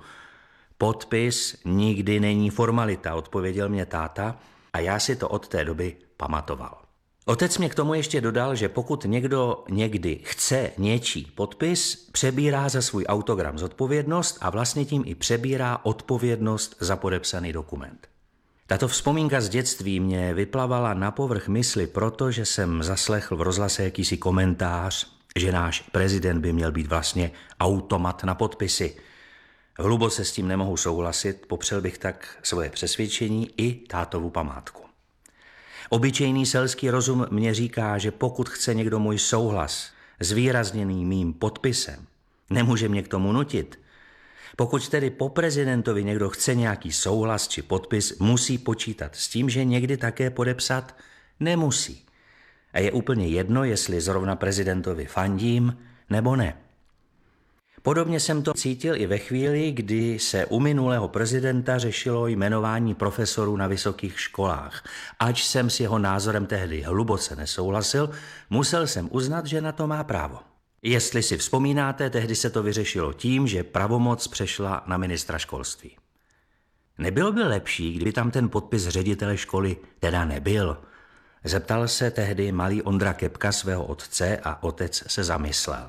Podpis nikdy není formalita, odpověděl mě táta a já si to od té doby pamatoval. Otec mě k tomu ještě dodal, že pokud někdo někdy chce něčí podpis, přebírá za svůj autogram zodpovědnost a vlastně tím i přebírá odpovědnost za podepsaný dokument. Tato vzpomínka z dětství mě vyplavala na povrch mysli, protože jsem zaslechl v rozhlase jakýsi komentář, že náš prezident by měl být vlastně automat na podpisy. Hluboce s tím nemohu souhlasit, popřel bych tak svoje přesvědčení i tátovu památku. Obyčejný selský rozum mě říká, že pokud chce někdo můj souhlas zvýrazněný mým podpisem, nemůže mě k tomu nutit. Pokud tedy po prezidentovi někdo chce nějaký souhlas či podpis, musí počítat s tím, že někdy také podepsat nemusí. A je úplně jedno, jestli zrovna prezidentovi fandím nebo ne. Podobně jsem to cítil i ve chvíli, kdy se u minulého prezidenta řešilo jmenování profesorů na vysokých školách. Ač jsem s jeho názorem tehdy hluboce nesouhlasil, musel jsem uznat, že na to má právo. Jestli si vzpomínáte, tehdy se to vyřešilo tím, že pravomoc přešla na ministra školství. Nebylo by lepší, kdyby tam ten podpis ředitele školy teda nebyl? Zeptal se tehdy malý Ondra Kepka svého otce a otec se zamyslel.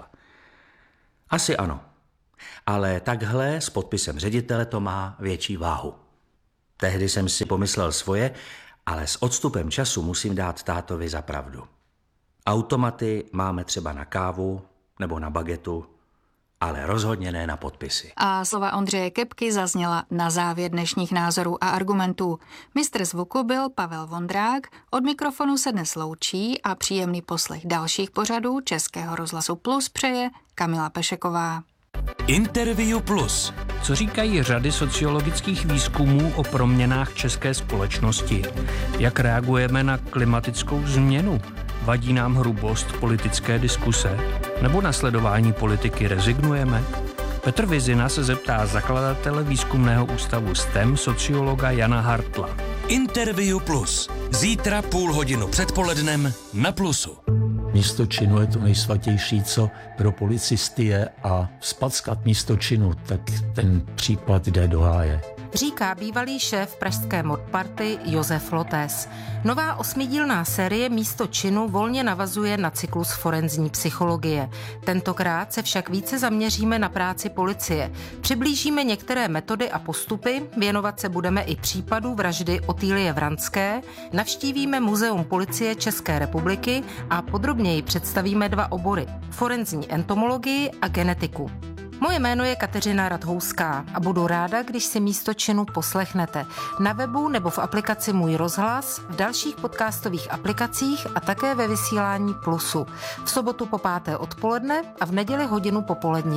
Asi ano, ale takhle s podpisem ředitele to má větší váhu. Tehdy jsem si pomyslel svoje, ale s odstupem času musím dát tátovi za pravdu. Automaty máme třeba na kávu nebo na bagetu, ale rozhodně ne na podpisy. A slova Ondřeje Kepky zazněla na závěr dnešních názorů a argumentů. Mistr zvuku byl Pavel Vondrák, od mikrofonu se dnes loučí a příjemný poslech dalších pořadů Českého rozhlasu Plus přeje Kamila Pešeková. Interview Plus. Co říkají řady sociologických výzkumů o proměnách české společnosti? Jak reagujeme na klimatickou změnu? Vadí nám hrubost politické diskuse? Nebo na sledování politiky rezignujeme? Petr Vizina se zeptá zakladatele výzkumného ústavu S T E M sociologa Jana Hartla. Interview Plus. Zítra půl hodinu předpolednem na Plusu. Místo činu je to nejsvatější, co pro policisty je, a spackat místo činu, tak ten případ jde do háje. Říká bývalý šéf pražské modparty Josef Lotés. Nová osmidílná série Místo činu volně navazuje na cyklus forenzní psychologie. Tentokrát se však více zaměříme na práci policie. Přiblížíme některé metody a postupy, věnovat se budeme i případu vraždy Otýlie Vranské, navštívíme Muzeum policie České republiky a podrobněji představíme dva obory – forenzní entomologii a genetiku. Moje jméno je Kateřina Radhouská a budu ráda, když si Místo činu poslechnete na webu nebo v aplikaci Můj rozhlas, v dalších podcastových aplikacích a také ve vysílání Plusu. V sobotu po páté odpoledne a v neděli hodinu popolední.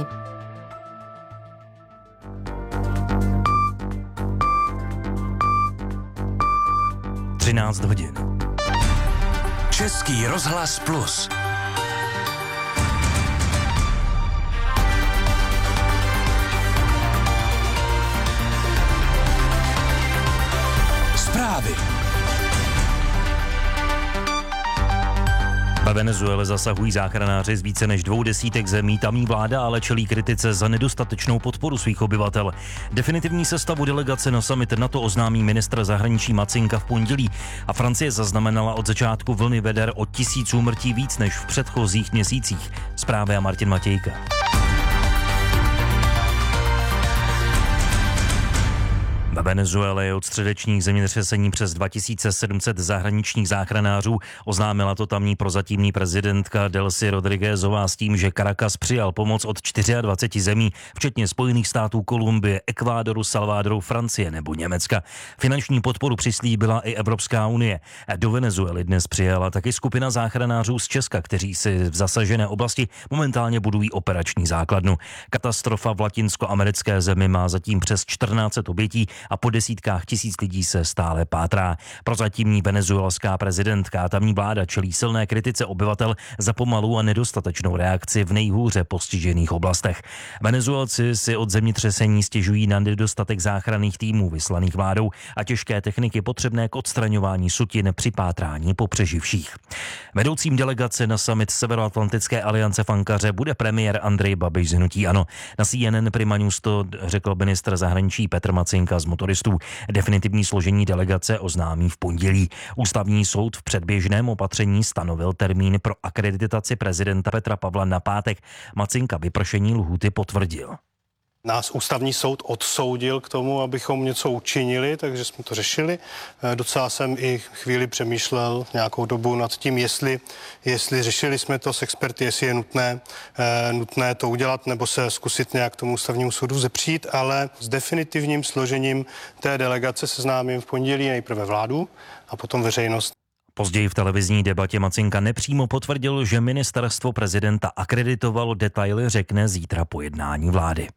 třináct hodin. Český rozhlas Plus. Ve Venezuele zasahují záchranáři z více než dvou desítek zemí. Tamní vláda ale čelí kritice za nedostatečnou podporu svých obyvatel. Definitivní sestavu delegace na summit NATO oznámí ministr zahraničí Macinka v pondělí a Francie zaznamenala od začátku vlny veder o tisíc úmrtí víc než v předchozích měsících. Zprávy a Martin Matějka. Ve Venezuele je od středečních zemětřesení přes dva tisíce sedm set zahraničních záchranářů. Oznámila to tamní prozatímní prezidentka Delcy Rodriguezová s tím, že Caracas přijal pomoc od dvacet čtyři zemí, včetně Spojených států, Kolumbie, Ekvádoru, Salvadoru, Francie nebo Německa. Finanční podporu přislíbila i Evropská unie. Do Venezuely dnes přijela taky skupina záchranářů z Česka, kteří si v zasažené oblasti momentálně budují operační základnu. Katastrofa v latinskoamerické zemi má zatím přes čtrnáct set obětí a po desítkách tisíc lidí se stále pátrá. Prozatímní venezuelská prezidentka a tamní vláda čelí silné kritice obyvatel za pomalou a nedostatečnou reakci v nejhůře postižených oblastech. Venezuelci si od zemětřesení stěžují na nedostatek záchranných týmů vyslaných vládou a těžké techniky potřebné k odstraňování sutin při pátrání po přeživších. Vedoucím delegace na summit Severoatlantické aliance v Ankaře bude premiér Andrej Babiš z hnutí ANO. Na C N N Prima News to řekl ministr zahraničí Petr Macinka z Motoristů. Definitivní složení delegace oznámí v pondělí. Ústavní soud v předběžném opatření stanovil termín pro akreditaci prezidenta Petra Pavla na pátek. Macinka vypršení lhůty potvrdil. Nás ústavní soud odsoudil k tomu, abychom něco učinili, takže jsme to řešili. Docela jsem i chvíli přemýšlel nějakou dobu nad tím, jestli, jestli řešili jsme to s experty, jestli je nutné, nutné to udělat nebo se zkusit nějak tomu ústavnímu soudu zepřít, ale s definitivním složením té delegace seznámím v pondělí nejprve vládu a potom veřejnost. Později v televizní debatě Macinka nepřímo potvrdil, že ministerstvo prezidenta akreditovalo, detaily řekne zítra po jednání vlády.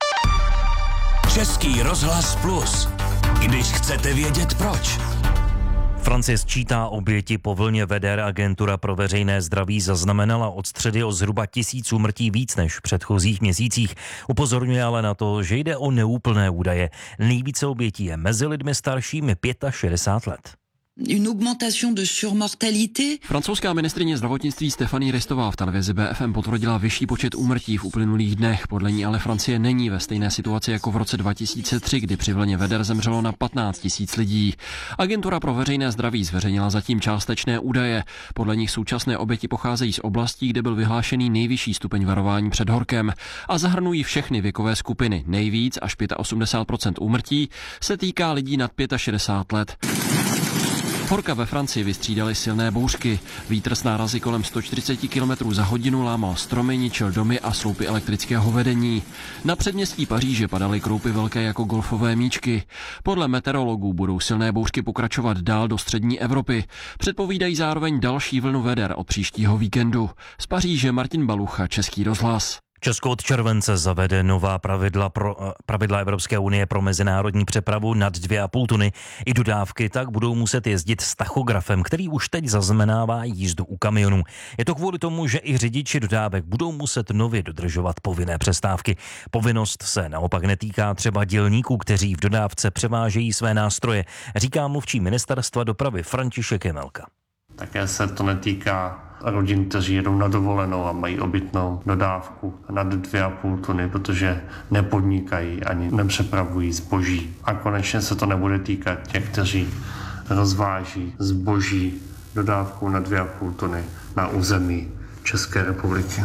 Český rozhlas Plus. Když chcete vědět proč. Francie sčítá oběti po vlně veder. Agentura pro veřejné zdraví zaznamenala od středy o zhruba tisíc úmrtí víc než v předchozích měsících. Upozorňuje ale na to, že jde o neúplné údaje. Nejvíce obětí je mezi lidmi staršími šedesát pět let. Une augmentation de surmortalité. Francouzská ministryně zdravotnictví Stéphanie Ristová v televizi B F M potvrdila vyšší počet úmrtí v uplynulých dnech. Podle ní ale Francie není ve stejné situaci jako v roce dva tisíce tři, kdy při vlně veder zemřelo na patnáct tisíc lidí. Agentura pro veřejné zdraví zveřejnila zatím částečné údaje. Podle nich současné oběti pocházejí z oblastí, kde byl vyhlášený nejvyšší stupeň varování před horkem a zahrnují všechny věkové skupiny. Nejvíc až osmdesát pět procent úmrtí se týká lidí nad šedesát pět let. Horka ve Francii vystřídaly silné bouřky. Vítr s nárazy kolem sto čtyřicet kilometrů za hodinu lámal stromy, ničil domy a sloupy elektrického vedení. Na předměstí Paříže padaly kroupy velké jako golfové míčky. Podle meteorologů budou silné bouřky pokračovat dál do střední Evropy. Předpovídají zároveň další vlnu veder od příštího víkendu. Z Paříže Martin Balucha, Český rozhlas. Česko od července zavede nová pravidla, pro, pravidla Evropské unie pro mezinárodní přepravu nad dvě a půl tuny. I dodávky tak budou muset jezdit s tachografem, který už teď zaznamenává jízdu u kamionů. Je to kvůli tomu, že i řidiči dodávek budou muset nově dodržovat povinné přestávky. Povinnost se naopak netýká třeba dělníků, kteří v dodávce převážejí své nástroje, říká mluvčí ministerstva dopravy František Jemelka. Také se to netýká rodin, kteří jedou na dovolenou a mají obytnou dodávku nad dvě a půl tuny, protože nepodnikají ani nepřepravují zboží. A konečně se to nebude týkat těch, kteří rozváží zboží dodávku na dvě a půl tuny na území České republiky.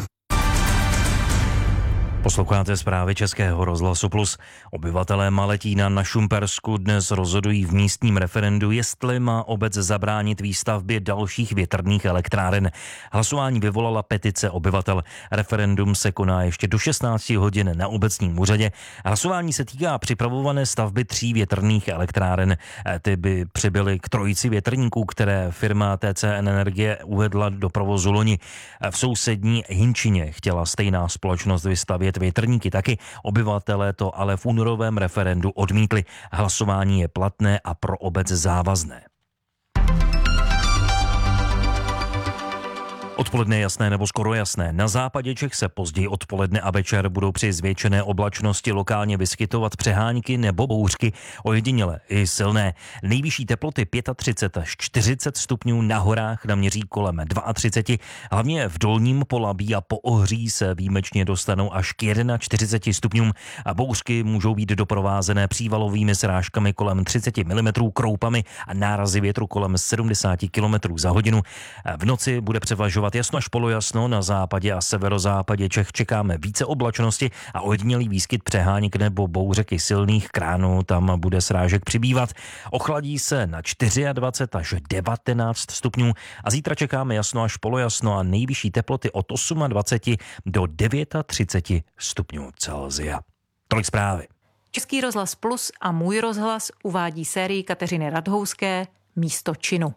Posloucháte zprávy Českého rozhlasu Plus. Obyvatelé Maletína na Šumpersku dnes rozhodují v místním referendu, jestli má obec zabránit výstavbě dalších větrných elektráren. Hlasování vyvolala petice obyvatel. Referendum se koná ještě do šestnáct hodin na obecním úřadě. Hlasování se týká připravované stavby tří větrných elektráren. Ty by přibyly k trojici větrníků, které firma T C N Energie uvedla do provozu loni. V sousední Hinčině chtěla stejná společnost vystavět větrníky taky. Obyvatelé to ale v únorovém referendu odmítli. Hlasování je platné a pro obec závazné. Odpoledne jasné nebo skoro jasné. Na západě Čech se později odpoledne a večer budou při zvětšené oblačnosti lokálně vyskytovat přehánky nebo bouřky, ojediněle i silné. Nejvyšší teploty třicet pět až čtyřicet stupňů, na horách naměří kolem třicet dva, hlavně v Dolním Polabí a Poohří se výjimečně dostanou až k čtyřicet jedna stupňům a bouřky můžou být doprovázené přívalovými srážkami kolem třicet milimetrů, kroupami a nárazy větru kolem sedmdesát kilometrů za hodinu. V noci bude převažovat jasno až polojasno, na západě a severozápadě Čech čekáme více oblačnosti a ojedinělý výskyt přeháněk nebo bouřek i silných kránů, tam bude srážek přibývat. Ochladí se na dvacet čtyři až devatenáct stupňů a zítra čekáme jasno až polojasno a nejvyšší teploty od dvacet osm do třicet devět stupňů Celsia. Tolik zprávy. Český rozhlas Plus a Můj rozhlas uvádí sérii Kateřiny Radhouské Místo činu.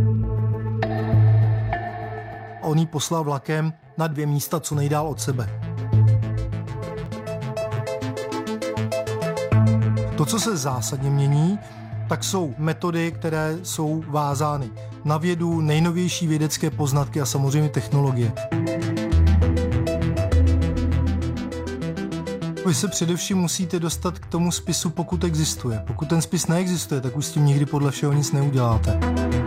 On jí poslal vlakem na dvě místa co nejdál od sebe. To, co se zásadně mění, tak jsou metody, které jsou vázány na vědu, nejnovější vědecké poznatky a samozřejmě technologie. Vy se především musíte dostat k tomu spisu, pokud existuje. Pokud ten spis neexistuje, tak už s tím nikdy podle všeho nic neuděláte.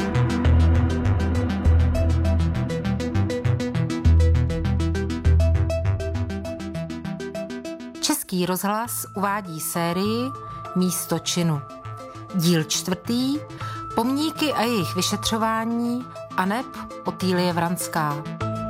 Český rozhlas uvádí sérii Místo činu. Díl čtvrtý, pomníky a jejich vyšetřování, aneb Otýlie Vranská.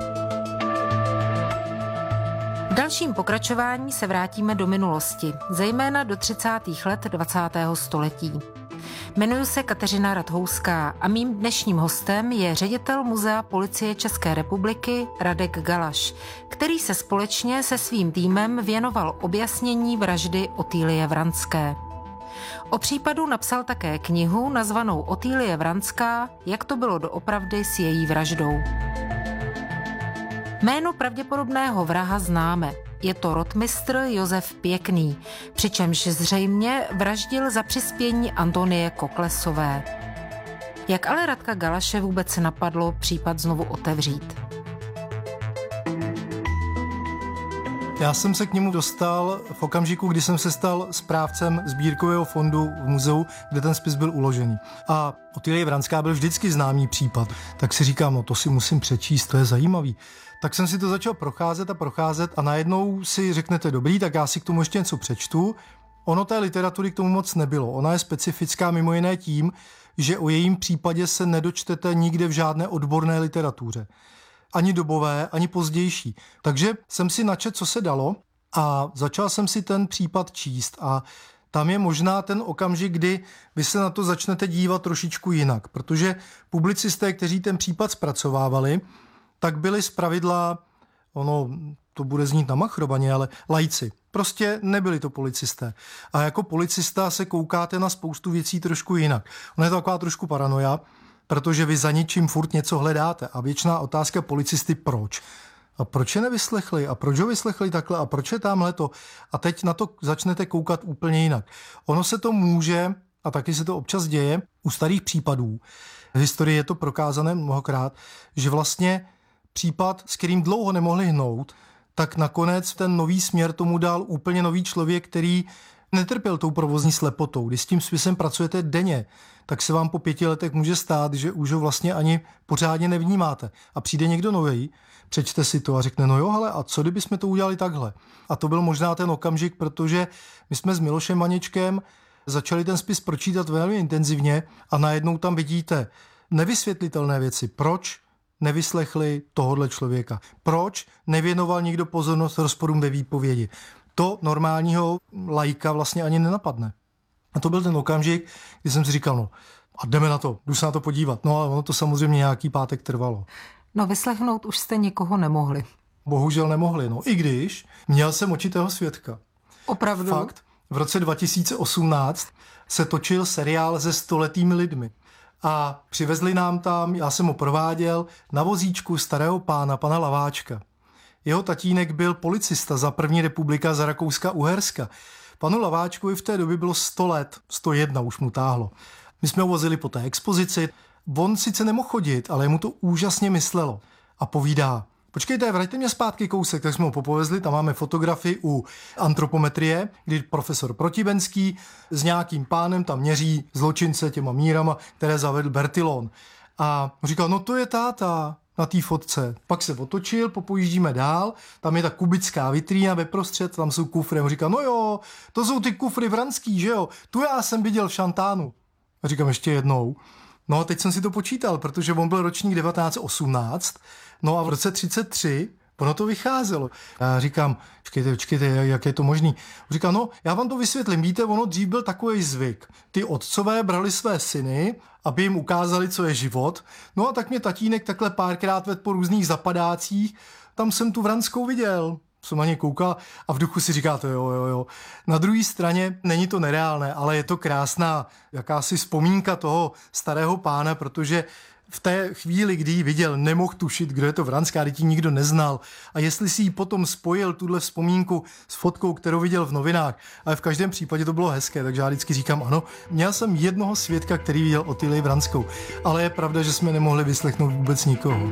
V dalším pokračování se vrátíme do minulosti, zejména do třicátých let dvacátého století. Jmenuji se Kateřina Radhouská a mým dnešním hostem je ředitel Muzea Policie České republiky Radek Galaš, který se společně se svým týmem věnoval objasnění vraždy Otýlie Vranské. O případu napsal také knihu nazvanou Otýlie Vranská, jak to bylo doopravdy s její vraždou. Jméno pravděpodobného vraha známe. Je to rotmistr Josef Pěkný, přičemž zřejmě vraždil za přispění Antonie Koklesové. Jak ale Radka Galaše vůbec napadlo případ znovu otevřít? Já jsem se k němu dostal v okamžiku, kdy jsem se stal správcem sbírkového fondu v muzeu, kde ten spis byl uložený. A Otýlie Vranská byl vždycky známý případ. Tak si říkám, no to si musím přečíst, to je zajímavý. Tak jsem si to začal procházet a procházet a najednou si řeknete, dobrý, tak já si k tomu ještě něco přečtu. Ono té literatury k tomu moc nebylo. Ona je specifická mimo jiné tím, že o jejím případě se nedočtete nikde v žádné odborné literatuře. Ani dobové, ani pozdější. Takže jsem si načet, co se dalo a začal jsem si ten případ číst a tam je možná ten okamžik, kdy vy se na to začnete dívat trošičku jinak, protože publicisté, kteří ten případ zpracovávali, tak byli zpravidla, ono to bude znít namachrobaně, ale laici. Prostě nebyli to policisté. A jako policista se koukáte na spoustu věcí trošku jinak. Ona je to taková trošku paranoja, protože vy za ničím furt něco hledáte. A věčná otázka policisty, proč? A proč je nevyslechli? A proč ho vyslechli takhle? A proč je tamhle to? A teď na to začnete koukat úplně jinak. Ono se to může, a taky se to občas děje, u starých případů. V historii je to prokázané mnohokrát, že vlastně případ, s kterým dlouho nemohli hnout, tak nakonec ten nový směr tomu dal úplně nový člověk, který netrpěl tou provozní slepotou. Když s tím spisem pracujete denně, tak se vám po pěti letech může stát, že už ho vlastně ani pořádně nevnímáte. A přijde někdo nový, přečte si to a řekne, no jo, hele, a co kdyby jsme to udělali takhle? A to byl možná ten okamžik, protože my jsme s Milošem Maničkem začali ten spis pročítat velmi intenzivně a najednou tam vidíte nevysvětlitelné věci. Proč nevyslechli tohodle člověka? Proč nevěnoval nikdo pozornost rozporům ve výpovědi? To normálního laika vlastně ani nenapadne. A to byl ten okamžik, kdy jsem si říkal, no a jdeme na to, jdu se na to podívat. No ale ono to samozřejmě nějaký pátek trvalo. No vyslechnout už jste nikoho nemohli. Bohužel nemohli, no i když měl jsem očitého svědka. Opravdu? Fakt, v roce dva tisíce osmnáct se točil seriál se stoletými lidmi. A přivezli nám tam, já jsem ho prováděl, na vozíčku starého pána, pana Laváčka. Jeho tatínek byl policista za první republika za Rakouska-Uherska. Panu Laváčkovi v té době bylo sto let, sto jedna už mu táhlo. My jsme ho vozili po té expozici. On sice nemohl chodit, ale mu to úžasně myslelo. a povídá: počkejte, vraťte mě zpátky kousek, tak jsme ho popovezli, tam máme fotografii u antropometrie, kdy profesor Protibenský s nějakým pánem tam měří zločince těma mírama, které zavedl Bertillon. A říkal, no to je táta na té fotce. Pak se otočil, popojíždíme dál, tam je ta kubická vitrína ve prostřed, tam jsou kufry. On říká, no jo, to jsou ty kufry vranský, že jo, tu já jsem viděl v Šantánu. A říkám ještě jednou. No a teď jsem si to počítal, protože on byl ročník devatenáct osmnáct, no a v roce třicet tři ono to vycházelo. Já říkám, počkejte, počkejte, jak je to možný? Říká, no, já vám to vysvětlím. Víte, ono dřív byl takový zvyk. Ty otcové brali své syny, aby jim ukázali, co je život. No a tak mě tatínek takhle párkrát vedl po různých zapadácích. Tam jsem tu Vranskou viděl. Jsem na ně koukal a v duchu si říkáte, jo, jo, jo. Na druhé straně není to nereálné, ale je to krásná jakási vzpomínka toho starého pána, protože v té chvíli, kdy ji viděl, nemohl tušit, kdo je to Vranská, kdy ji nikdo neznal. A jestli si ji potom spojil, tuhle vzpomínku s fotkou, kterou viděl v novinách, ale v každém případě to bylo hezké, takže já vždycky říkám, ano, měl jsem jednoho svědka, který viděl Otýlii Vranskou, ale je pravda, že jsme nemohli vyslechnout vůbec nikoho.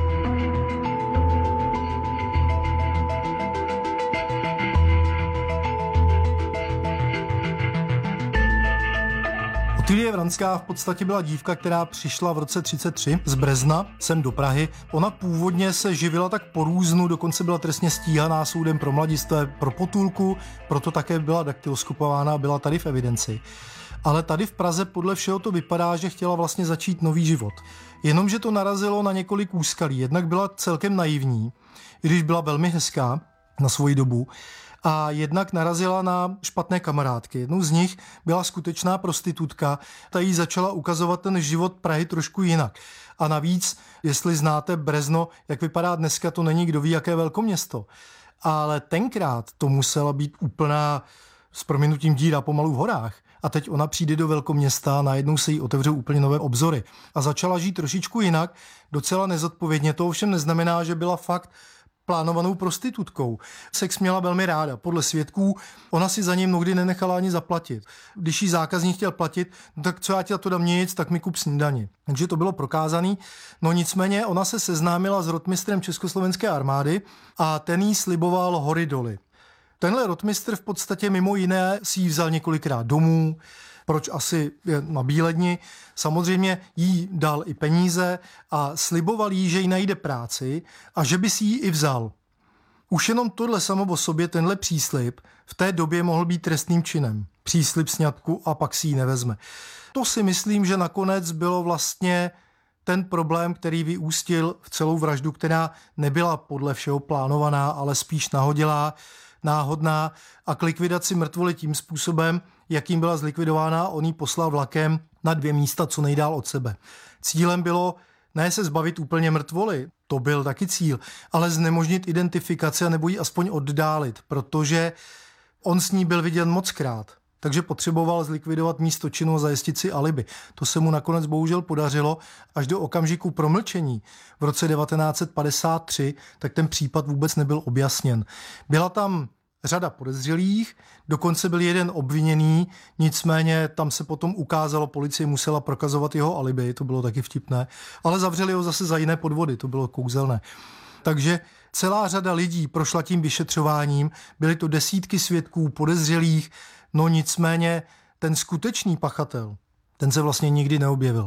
Otýlie Vranská v podstatě byla dívka, která přišla v roce třicet tři z Brezna sem do Prahy. Ona původně se živila tak po různu, dokonce byla trestně stíhaná soudem pro mladistvé pro potulku, proto také byla daktyloskopována a byla tady v evidenci. Ale tady v Praze podle všeho to vypadá, že chtěla vlastně začít nový život. Jenomže to narazilo na několik úskalí. Jednak byla celkem naivní, i když byla velmi hezká na svoji dobu, a jednak narazila na špatné kamarádky. Jednou z nich byla skutečná prostitutka, ta jí začala ukazovat ten život Prahy trošku jinak. A navíc, jestli znáte Brezno, jak vypadá dneska, to není kdo ví, jaké velkoměsto. Ale tenkrát to musela být úplná, s prominutím, díra pomalu v horách. A teď ona přijde do velkoměsta a najednou se jí otevřou úplně nové obzory. A začala žít trošičku jinak, docela nezodpovědně. To ovšem neznamená, že byla fakt plánovanou prostitutkou. Sex měla velmi ráda. Podle svědků ona si za něj mnohdy nenechala ani zaplatit. Když jí zákazník chtěl platit, no tak co já ti za to dám nic, tak mi kup snídani. Takže to bylo prokázaný. No nicméně ona se seznámila s rotmistrem Československé armády a ten jí sliboval hory doly. Tenhle rotmistr v podstatě mimo jiné si ji vzal několikrát domů. Proč asi je na Bíledni? Samozřejmě jí dal i peníze a sliboval jí, že jí najde práci a že by si ji i vzal. Už jenom tohle samo o sobě, tenhle příslib, v té době mohl být trestným činem. Příslib sňatku a pak si ji nevezme. To si myslím, že nakonec bylo vlastně ten problém, který vyústil v celou vraždu, která nebyla podle všeho plánovaná, ale spíš nahodilá, náhodná a k likvidaci mrtvoly tím způsobem, jakým byla zlikvidována, on ji poslal vlakem na dvě místa co nejdál od sebe. Cílem bylo ne se zbavit úplně mrtvoly, to byl taky cíl, ale znemožnit identifikaci a nebo ji aspoň oddálit, protože on s ní byl viděn mockrát. Takže potřeboval zlikvidovat místo činu a zajistit si alibi. To se mu nakonec bohužel podařilo až do okamžiku promlčení. V roce devatenáct set padesát tři tak ten případ vůbec nebyl objasněn. Byla tam řada podezřelých, dokonce byl jeden obviněný, nicméně tam se potom ukázalo, policie musela prokazovat jeho alibi, to bylo taky vtipné, ale zavřeli ho zase za jiné podvody, to bylo kouzelné. Takže celá řada lidí prošla tím vyšetřováním, byly to desítky svědků, podezřelých, no nicméně ten skutečný pachatel, ten se vlastně nikdy neobjevil.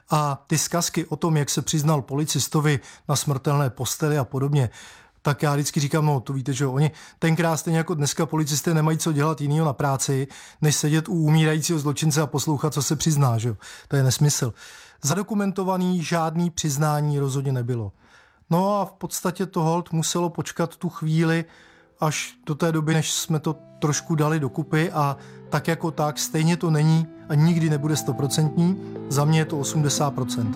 A ty zkazky o tom, jak se přiznal policistovi na smrtelné posteli a podobně, tak já vždycky říkám, no to víte, že jo, oni tenkrát stejně jako dneska policisté nemají co dělat jinýho na práci, než sedět u umírajícího zločince a poslouchat, co se přizná, že jo. To je nesmysl. Zadokumentovaný žádný přiznání rozhodně nebylo. No a v podstatě to holt muselo počkat tu chvíli až do té doby, než jsme to trošku dali dokupy a tak jako tak stejně to není a nikdy nebude stoprocentní. Za mě je to osmdesát procent.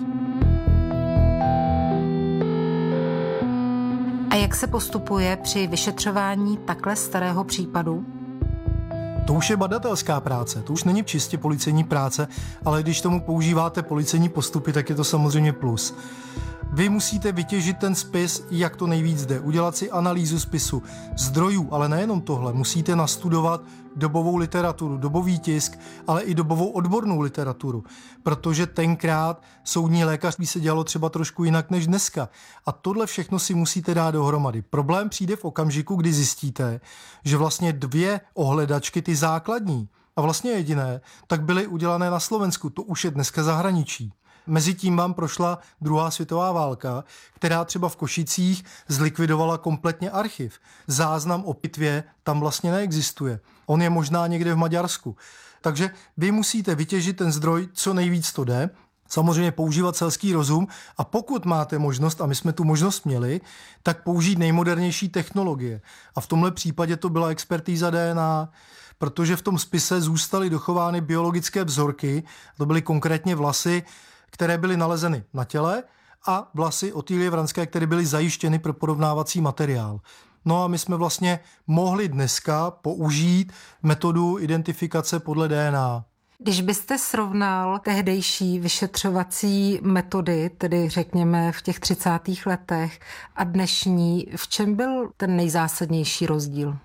A jak se postupuje při vyšetřování takhle starého případu? To už je badatelská práce, to už není čistě policejní práce, ale když tomu používáte policejní postupy, tak je to samozřejmě plus. Vy musíte vytěžit ten spis, jak to nejvíc jde, udělat si analýzu spisu, zdrojů, ale nejenom tohle, musíte nastudovat dobovou literaturu, dobový tisk, ale i dobovou odbornou literaturu, protože tenkrát soudní lékařství se dělalo třeba trošku jinak než dneska. A tohle všechno si musíte dát dohromady. Problém přijde v okamžiku, kdy zjistíte, že vlastně dvě ohledačky, ty základní a vlastně jediné, tak byly udělané na Slovensku, to už je dneska zahraničí. Mezitím vám prošla druhá světová válka, která třeba v Košicích zlikvidovala kompletně archiv. Záznam o pitvě tam vlastně neexistuje. On je možná někde v Maďarsku. Takže vy musíte vytěžit ten zdroj, co nejvíc to jde, samozřejmě používat selský rozum a pokud máte možnost, a my jsme tu možnost měli, tak použít nejmodernější technologie. A v tomhle případě to byla expertíza D N A, protože v tom spise zůstaly dochovány biologické vzorky, to byly konkrétně vlasy, které byly nalezeny na těle a vlasy Otýlie Vranské, které byly zajištěny pro porovnávací materiál. No a my jsme vlastně mohli dneska použít metodu identifikace podle D N A. Když byste srovnal tehdejší vyšetřovací metody, tedy řekněme v těch třicátých letech a dnešní, v čem byl ten nejzásadnější rozdíl?